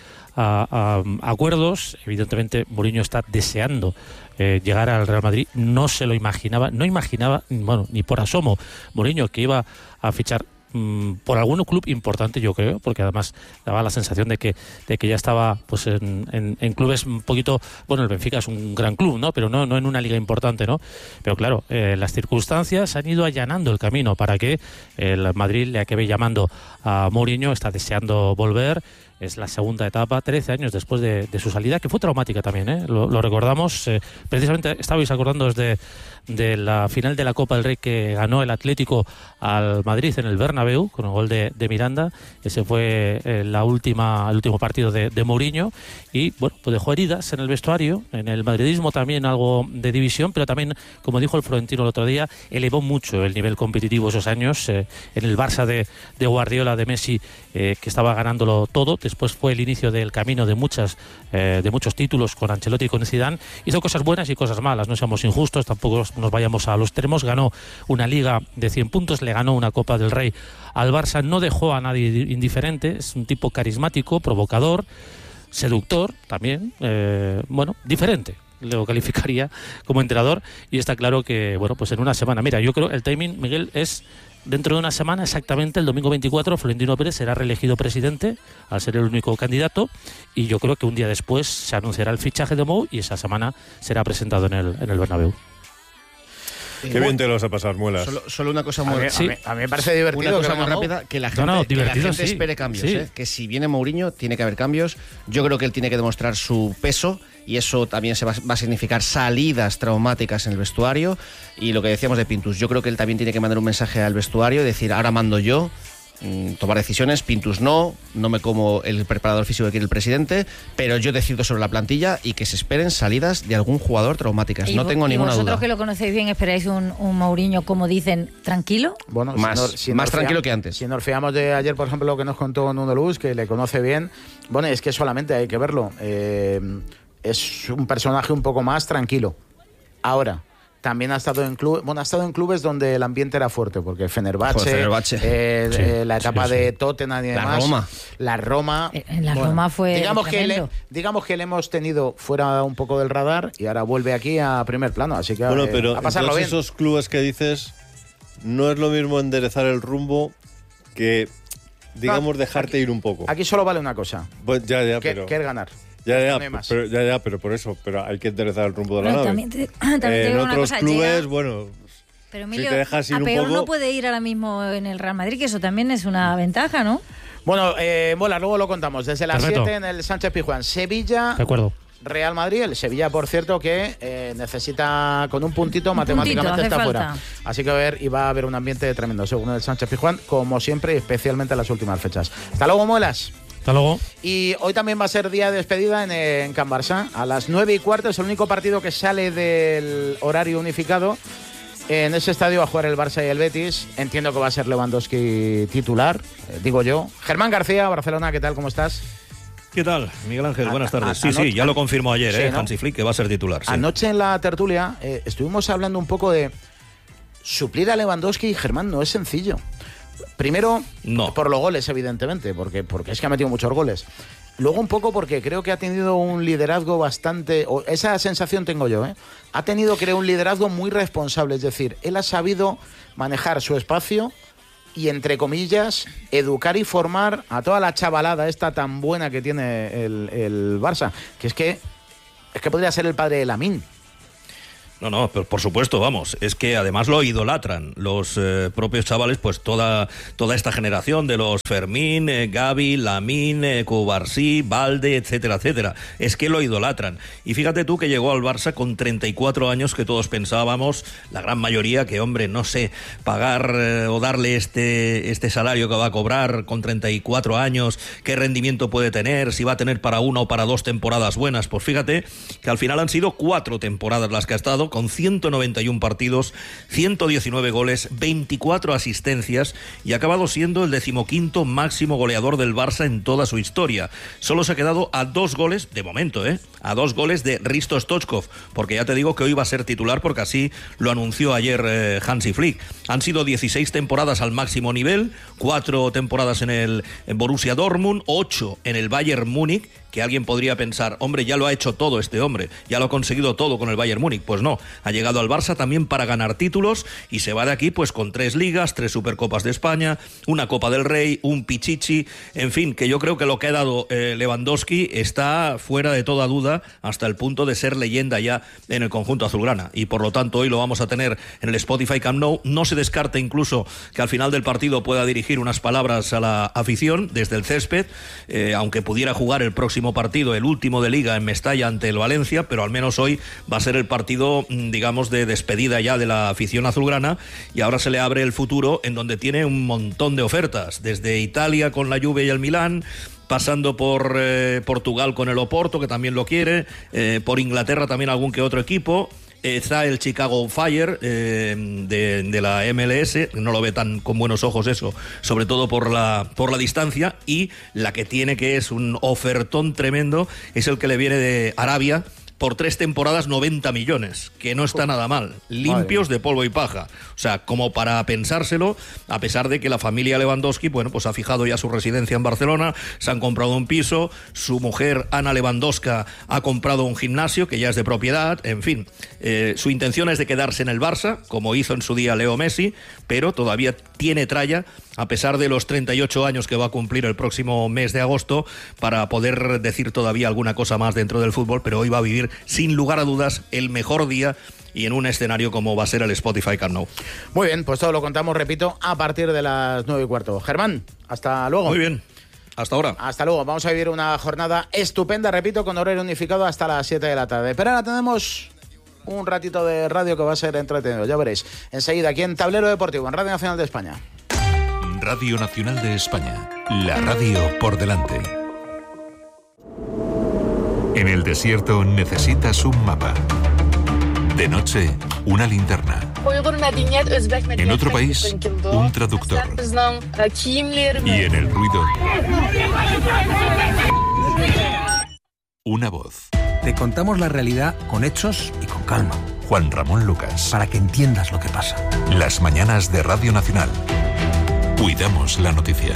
a, a acuerdos. Evidentemente Mourinho está deseando eh, llegar al Real Madrid. No se lo imaginaba, no imaginaba, bueno, ni por asomo Mourinho que iba a fichar mm, por algún club importante, yo creo, porque además daba la sensación de que de que ya estaba pues en, en, en clubes un poquito, bueno, el Benfica es un gran club, ¿no? Pero no, no en una liga importante, ¿no? Pero claro, eh, las circunstancias han ido allanando el camino para que el Madrid le acabe llamando a Mourinho. Está deseando volver. Es la segunda etapa, trece años después de, de su salida, que fue traumática también, ¿eh? Lo, lo recordamos, eh, precisamente estabais acordando desde de la final de la Copa del Rey que ganó el Atlético al Madrid en el Bernabéu, con el gol de, de Miranda. Ese fue eh, la última, el último partido de, de Mourinho, y bueno, pues dejó heridas en el vestuario, en el madridismo también algo de división, pero también, como dijo el Florentino el otro día, elevó mucho el nivel competitivo esos años, eh, en el Barça de, de Guardiola, de Messi, eh, que estaba ganándolo todo. Después fue el inicio del camino de muchas eh, de muchos títulos con Ancelotti y con Zidane. Hizo cosas buenas y cosas malas, no seamos injustos, tampoco nos vayamos a los extremos. Ganó una Liga de cien puntos, le ganó una Copa del Rey al Barça, no dejó a nadie indiferente. Es un tipo carismático, provocador, seductor también, eh, bueno, diferente. Lo calificaría como entrenador, y está claro que, bueno, pues en una semana, mira, yo creo el timing, Miguel, es dentro de una semana, exactamente el domingo veinticuatro, Florentino Pérez será reelegido presidente al ser el único candidato, y yo creo que un día después se anunciará el fichaje de Mou y esa semana será presentado en el, en el Bernabéu. Qué bien te lo vas a pasar, Muelas. Solo, solo una cosa A muy mí, sí. a mí- a mí me parece divertido. Una cosa que muy venga rápida, Mou. que la No, gente, no, que la divertido, gente sí. espere cambios. Sí. ¿eh? Que si viene Mourinho, tiene que haber cambios. Yo creo que él tiene que demostrar su peso, y eso también se va, va a significar salidas traumáticas en el vestuario. Y lo que decíamos de Pintus, yo creo que él también tiene que mandar un mensaje al vestuario y decir, ahora mando yo, mm, tomar decisiones. Pintus no, no me como el preparador físico que quiere el presidente, pero yo decido sobre la plantilla, y que se esperen salidas de algún jugador traumáticas. Y No vo- tengo y ninguna vosotros duda. que lo conocéis bien, ¿esperáis un, un Mourinho, como dicen, tranquilo? Bueno, Más- nos- más nos tranquilo fia- que antes. Si nos fiamos de ayer, por ejemplo, lo que nos contó Nuno Luz, que le conoce bien, bueno, es que solamente hay que verlo. Eh, es un personaje un poco más tranquilo. Ahora, también ha estado en clubes, bueno, ha estado en clubes donde el ambiente era fuerte, porque Fenerbahce, Joder, Fenerbahce. eh, Sí, eh, la etapa sí, sí. de Tottenham y La demás. Roma. La Roma. En la Roma fue digamos que, le, tremendo. digamos que le hemos tenido fuera un poco del radar, y ahora vuelve aquí a primer plano, así que Bueno, eh, pero a en pasarlo todos bien. esos clubes que dices, no es lo mismo enderezar el rumbo que, digamos, No, dejarte ir un poco. Aquí solo vale una cosa, Pues ya, ya, que, pero... que es ganar. Ya, ya, No hay más. pero, ya, ya, pero por eso, pero hay que enderezar el rumbo de la Bueno, nave. también te, también te Eh, en digo una otros cosa, clubes, llega- bueno, Pero si Emilio, te dejas ir a un peor poco... no puede ir ahora mismo en el Real Madrid, que eso también es una ventaja, ¿no? Bueno, eh, Mola, luego lo contamos. Desde las Perfecto. siete en el Sánchez Pizjuán. Sevilla, De acuerdo. Real Madrid. El Sevilla, por cierto, que eh, necesita con un puntito, matemáticamente hace está falta. fuera. Así que a ver, y va a haber un ambiente tremendo, según el Sánchez Pizjuán, como siempre, y especialmente en las últimas fechas. Hasta luego, Muelas. Hasta luego. Y hoy también va a ser día de despedida en, eh, en Can Barça. A las nueve y cuarto es el único partido que sale del horario unificado. En ese estadio va a jugar el Barça y el Betis. Entiendo que va a ser Lewandowski titular, eh, digo yo. Germán García, Barcelona, ¿qué tal? ¿Cómo estás? ¿Qué tal, Miguel Ángel? Buenas tardes. a, sí, anoche, sí, ya lo confirmó ayer, sí, ¿eh? ¿no? Hansi Flick, que va a ser titular. Sí. Anoche en la tertulia eh, estuvimos hablando un poco de suplir a Lewandowski y Germán no es sencillo. Primero, no. por los goles, evidentemente, porque, porque es que ha metido muchos goles. Luego un poco porque creo que ha tenido un liderazgo bastante... O esa sensación tengo yo, ¿eh? Ha tenido, creo, un liderazgo muy responsable. Es decir, él ha sabido manejar su espacio y, entre comillas, educar y formar a toda la chavalada esta tan buena que tiene el, el Barça. Que es que es que podría ser el padre de Lamine. No, no, pero por supuesto, vamos, es que además lo idolatran los eh, propios chavales, pues toda toda esta generación de los Fermín, eh, Gavi, Lamine, eh, Cubarsí, Balde, etcétera, etcétera. Es que lo idolatran. Y fíjate tú que llegó al Barça con treinta y cuatro años, que todos pensábamos, la gran mayoría, que hombre, no sé, pagar eh, o darle este, este salario que va a cobrar con treinta y cuatro años, qué rendimiento puede tener, si va a tener para una o para dos temporadas buenas. Pues fíjate que al final han sido cuatro temporadas las que ha estado, con ciento noventa y uno partidos, ciento diecinueve goles, veinticuatro asistencias y ha acabado siendo el decimoquinto máximo goleador del Barça en toda su historia. Solo se ha quedado a dos goles, de momento, ¿eh? A dos goles de Hristo Stoichkov, porque ya te digo que hoy va a ser titular porque así lo anunció ayer eh, Hansi Flick. Han sido dieciséis temporadas al máximo nivel, cuatro temporadas en el en Borussia Dortmund, ocho en el Bayern Múnich, que alguien podría pensar, hombre, ya lo ha hecho todo este hombre, ya lo ha conseguido todo con el Bayern Múnich. Pues no, ha llegado al Barça también para ganar títulos y se va de aquí pues con tres ligas, tres Supercopas de España, una Copa del Rey, un Pichichi, en fin, que yo creo que lo que ha dado eh, Lewandowski está fuera de toda duda hasta el punto de ser leyenda ya en el conjunto azulgrana, y por lo tanto hoy lo vamos a tener en el Spotify Camp Nou. No se descarta incluso que al final del partido pueda dirigir unas palabras a la afición desde el césped, eh, aunque pudiera jugar el próximo partido, el último de Liga, en Mestalla ante el Valencia, pero al menos hoy va a ser el partido, digamos, de despedida ya de la afición azulgrana, y ahora se le abre el futuro en donde tiene un montón de ofertas, desde Italia con la Juve y el Milán, pasando por eh, Portugal con el Oporto, que también lo quiere, eh, por Inglaterra también algún que otro equipo. Está el Chicago Fire eh, de, de la M L S, no lo ve tan con buenos ojos eso, sobre todo por la, por la distancia, y la que tiene, que es un ofertón tremendo, es el que le viene de Arabia, por tres temporadas noventa millones, que no está nada mal, limpios de polvo y paja. O sea, como para pensárselo, a pesar de que la familia Lewandowski, bueno, pues ha fijado ya su residencia en Barcelona, se han comprado un piso, su mujer Ana Lewandowska ha comprado un gimnasio que ya es de propiedad, en fin, eh, su intención es de quedarse en el Barça, como hizo en su día Leo Messi, pero todavía tiene tralla, a pesar de los treinta y ocho años que va a cumplir el próximo mes de agosto, para poder decir todavía alguna cosa más dentro del fútbol, pero hoy va a vivir sin lugar a dudas el mejor día y en un escenario como va a ser el Spotify Camp Nou. Muy bien, pues todo lo contamos, repito, a partir de las nueve y cuarto. Germán, hasta luego. Muy bien, hasta ahora. Hasta luego, vamos a vivir una jornada estupenda, repito, con horario unificado hasta las siete de la tarde. Pero ahora tenemos un ratito de radio que va a ser entretenido, ya veréis. Enseguida, aquí en Tablero Deportivo, en Radio Nacional de España. Radio Nacional de España, la radio por delante. En el desierto necesitas un mapa. De noche, una linterna. En otro país, un traductor. Y en el ruido, una voz. Te contamos la realidad con hechos y con calma. Juan Ramón Lucas. Para que entiendas lo que pasa. Las mañanas de Radio Nacional. Cuidamos la noticia.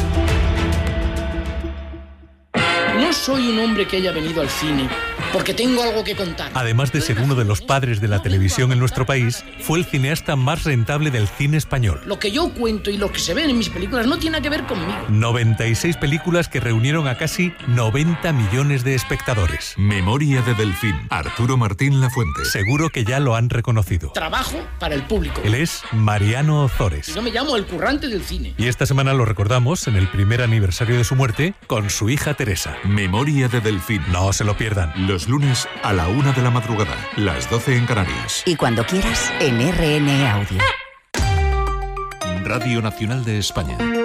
No soy un hombre que haya venido al cine porque tengo algo que contar. Además de ser uno de los padres de la televisión en nuestro país, fue el cineasta más rentable del cine español. Lo que yo cuento y lo que se ven en mis películas no tiene nada que ver conmigo. noventa y seis películas que reunieron a casi noventa millones de espectadores. Memoria de Delfín. Arturo Martín Lafuente. Seguro que ya lo han reconocido. Trabajo para el público. Él es Mariano Ozores. Yo me llamo el currante del cine. Y esta semana lo recordamos en el primer aniversario de su muerte con su hija Teresa. Memoria de Delfín. No se lo pierdan. Los lunes a la una de la madrugada, las doce en Canarias. Y cuando quieras, en R N Audio. Radio Nacional de España.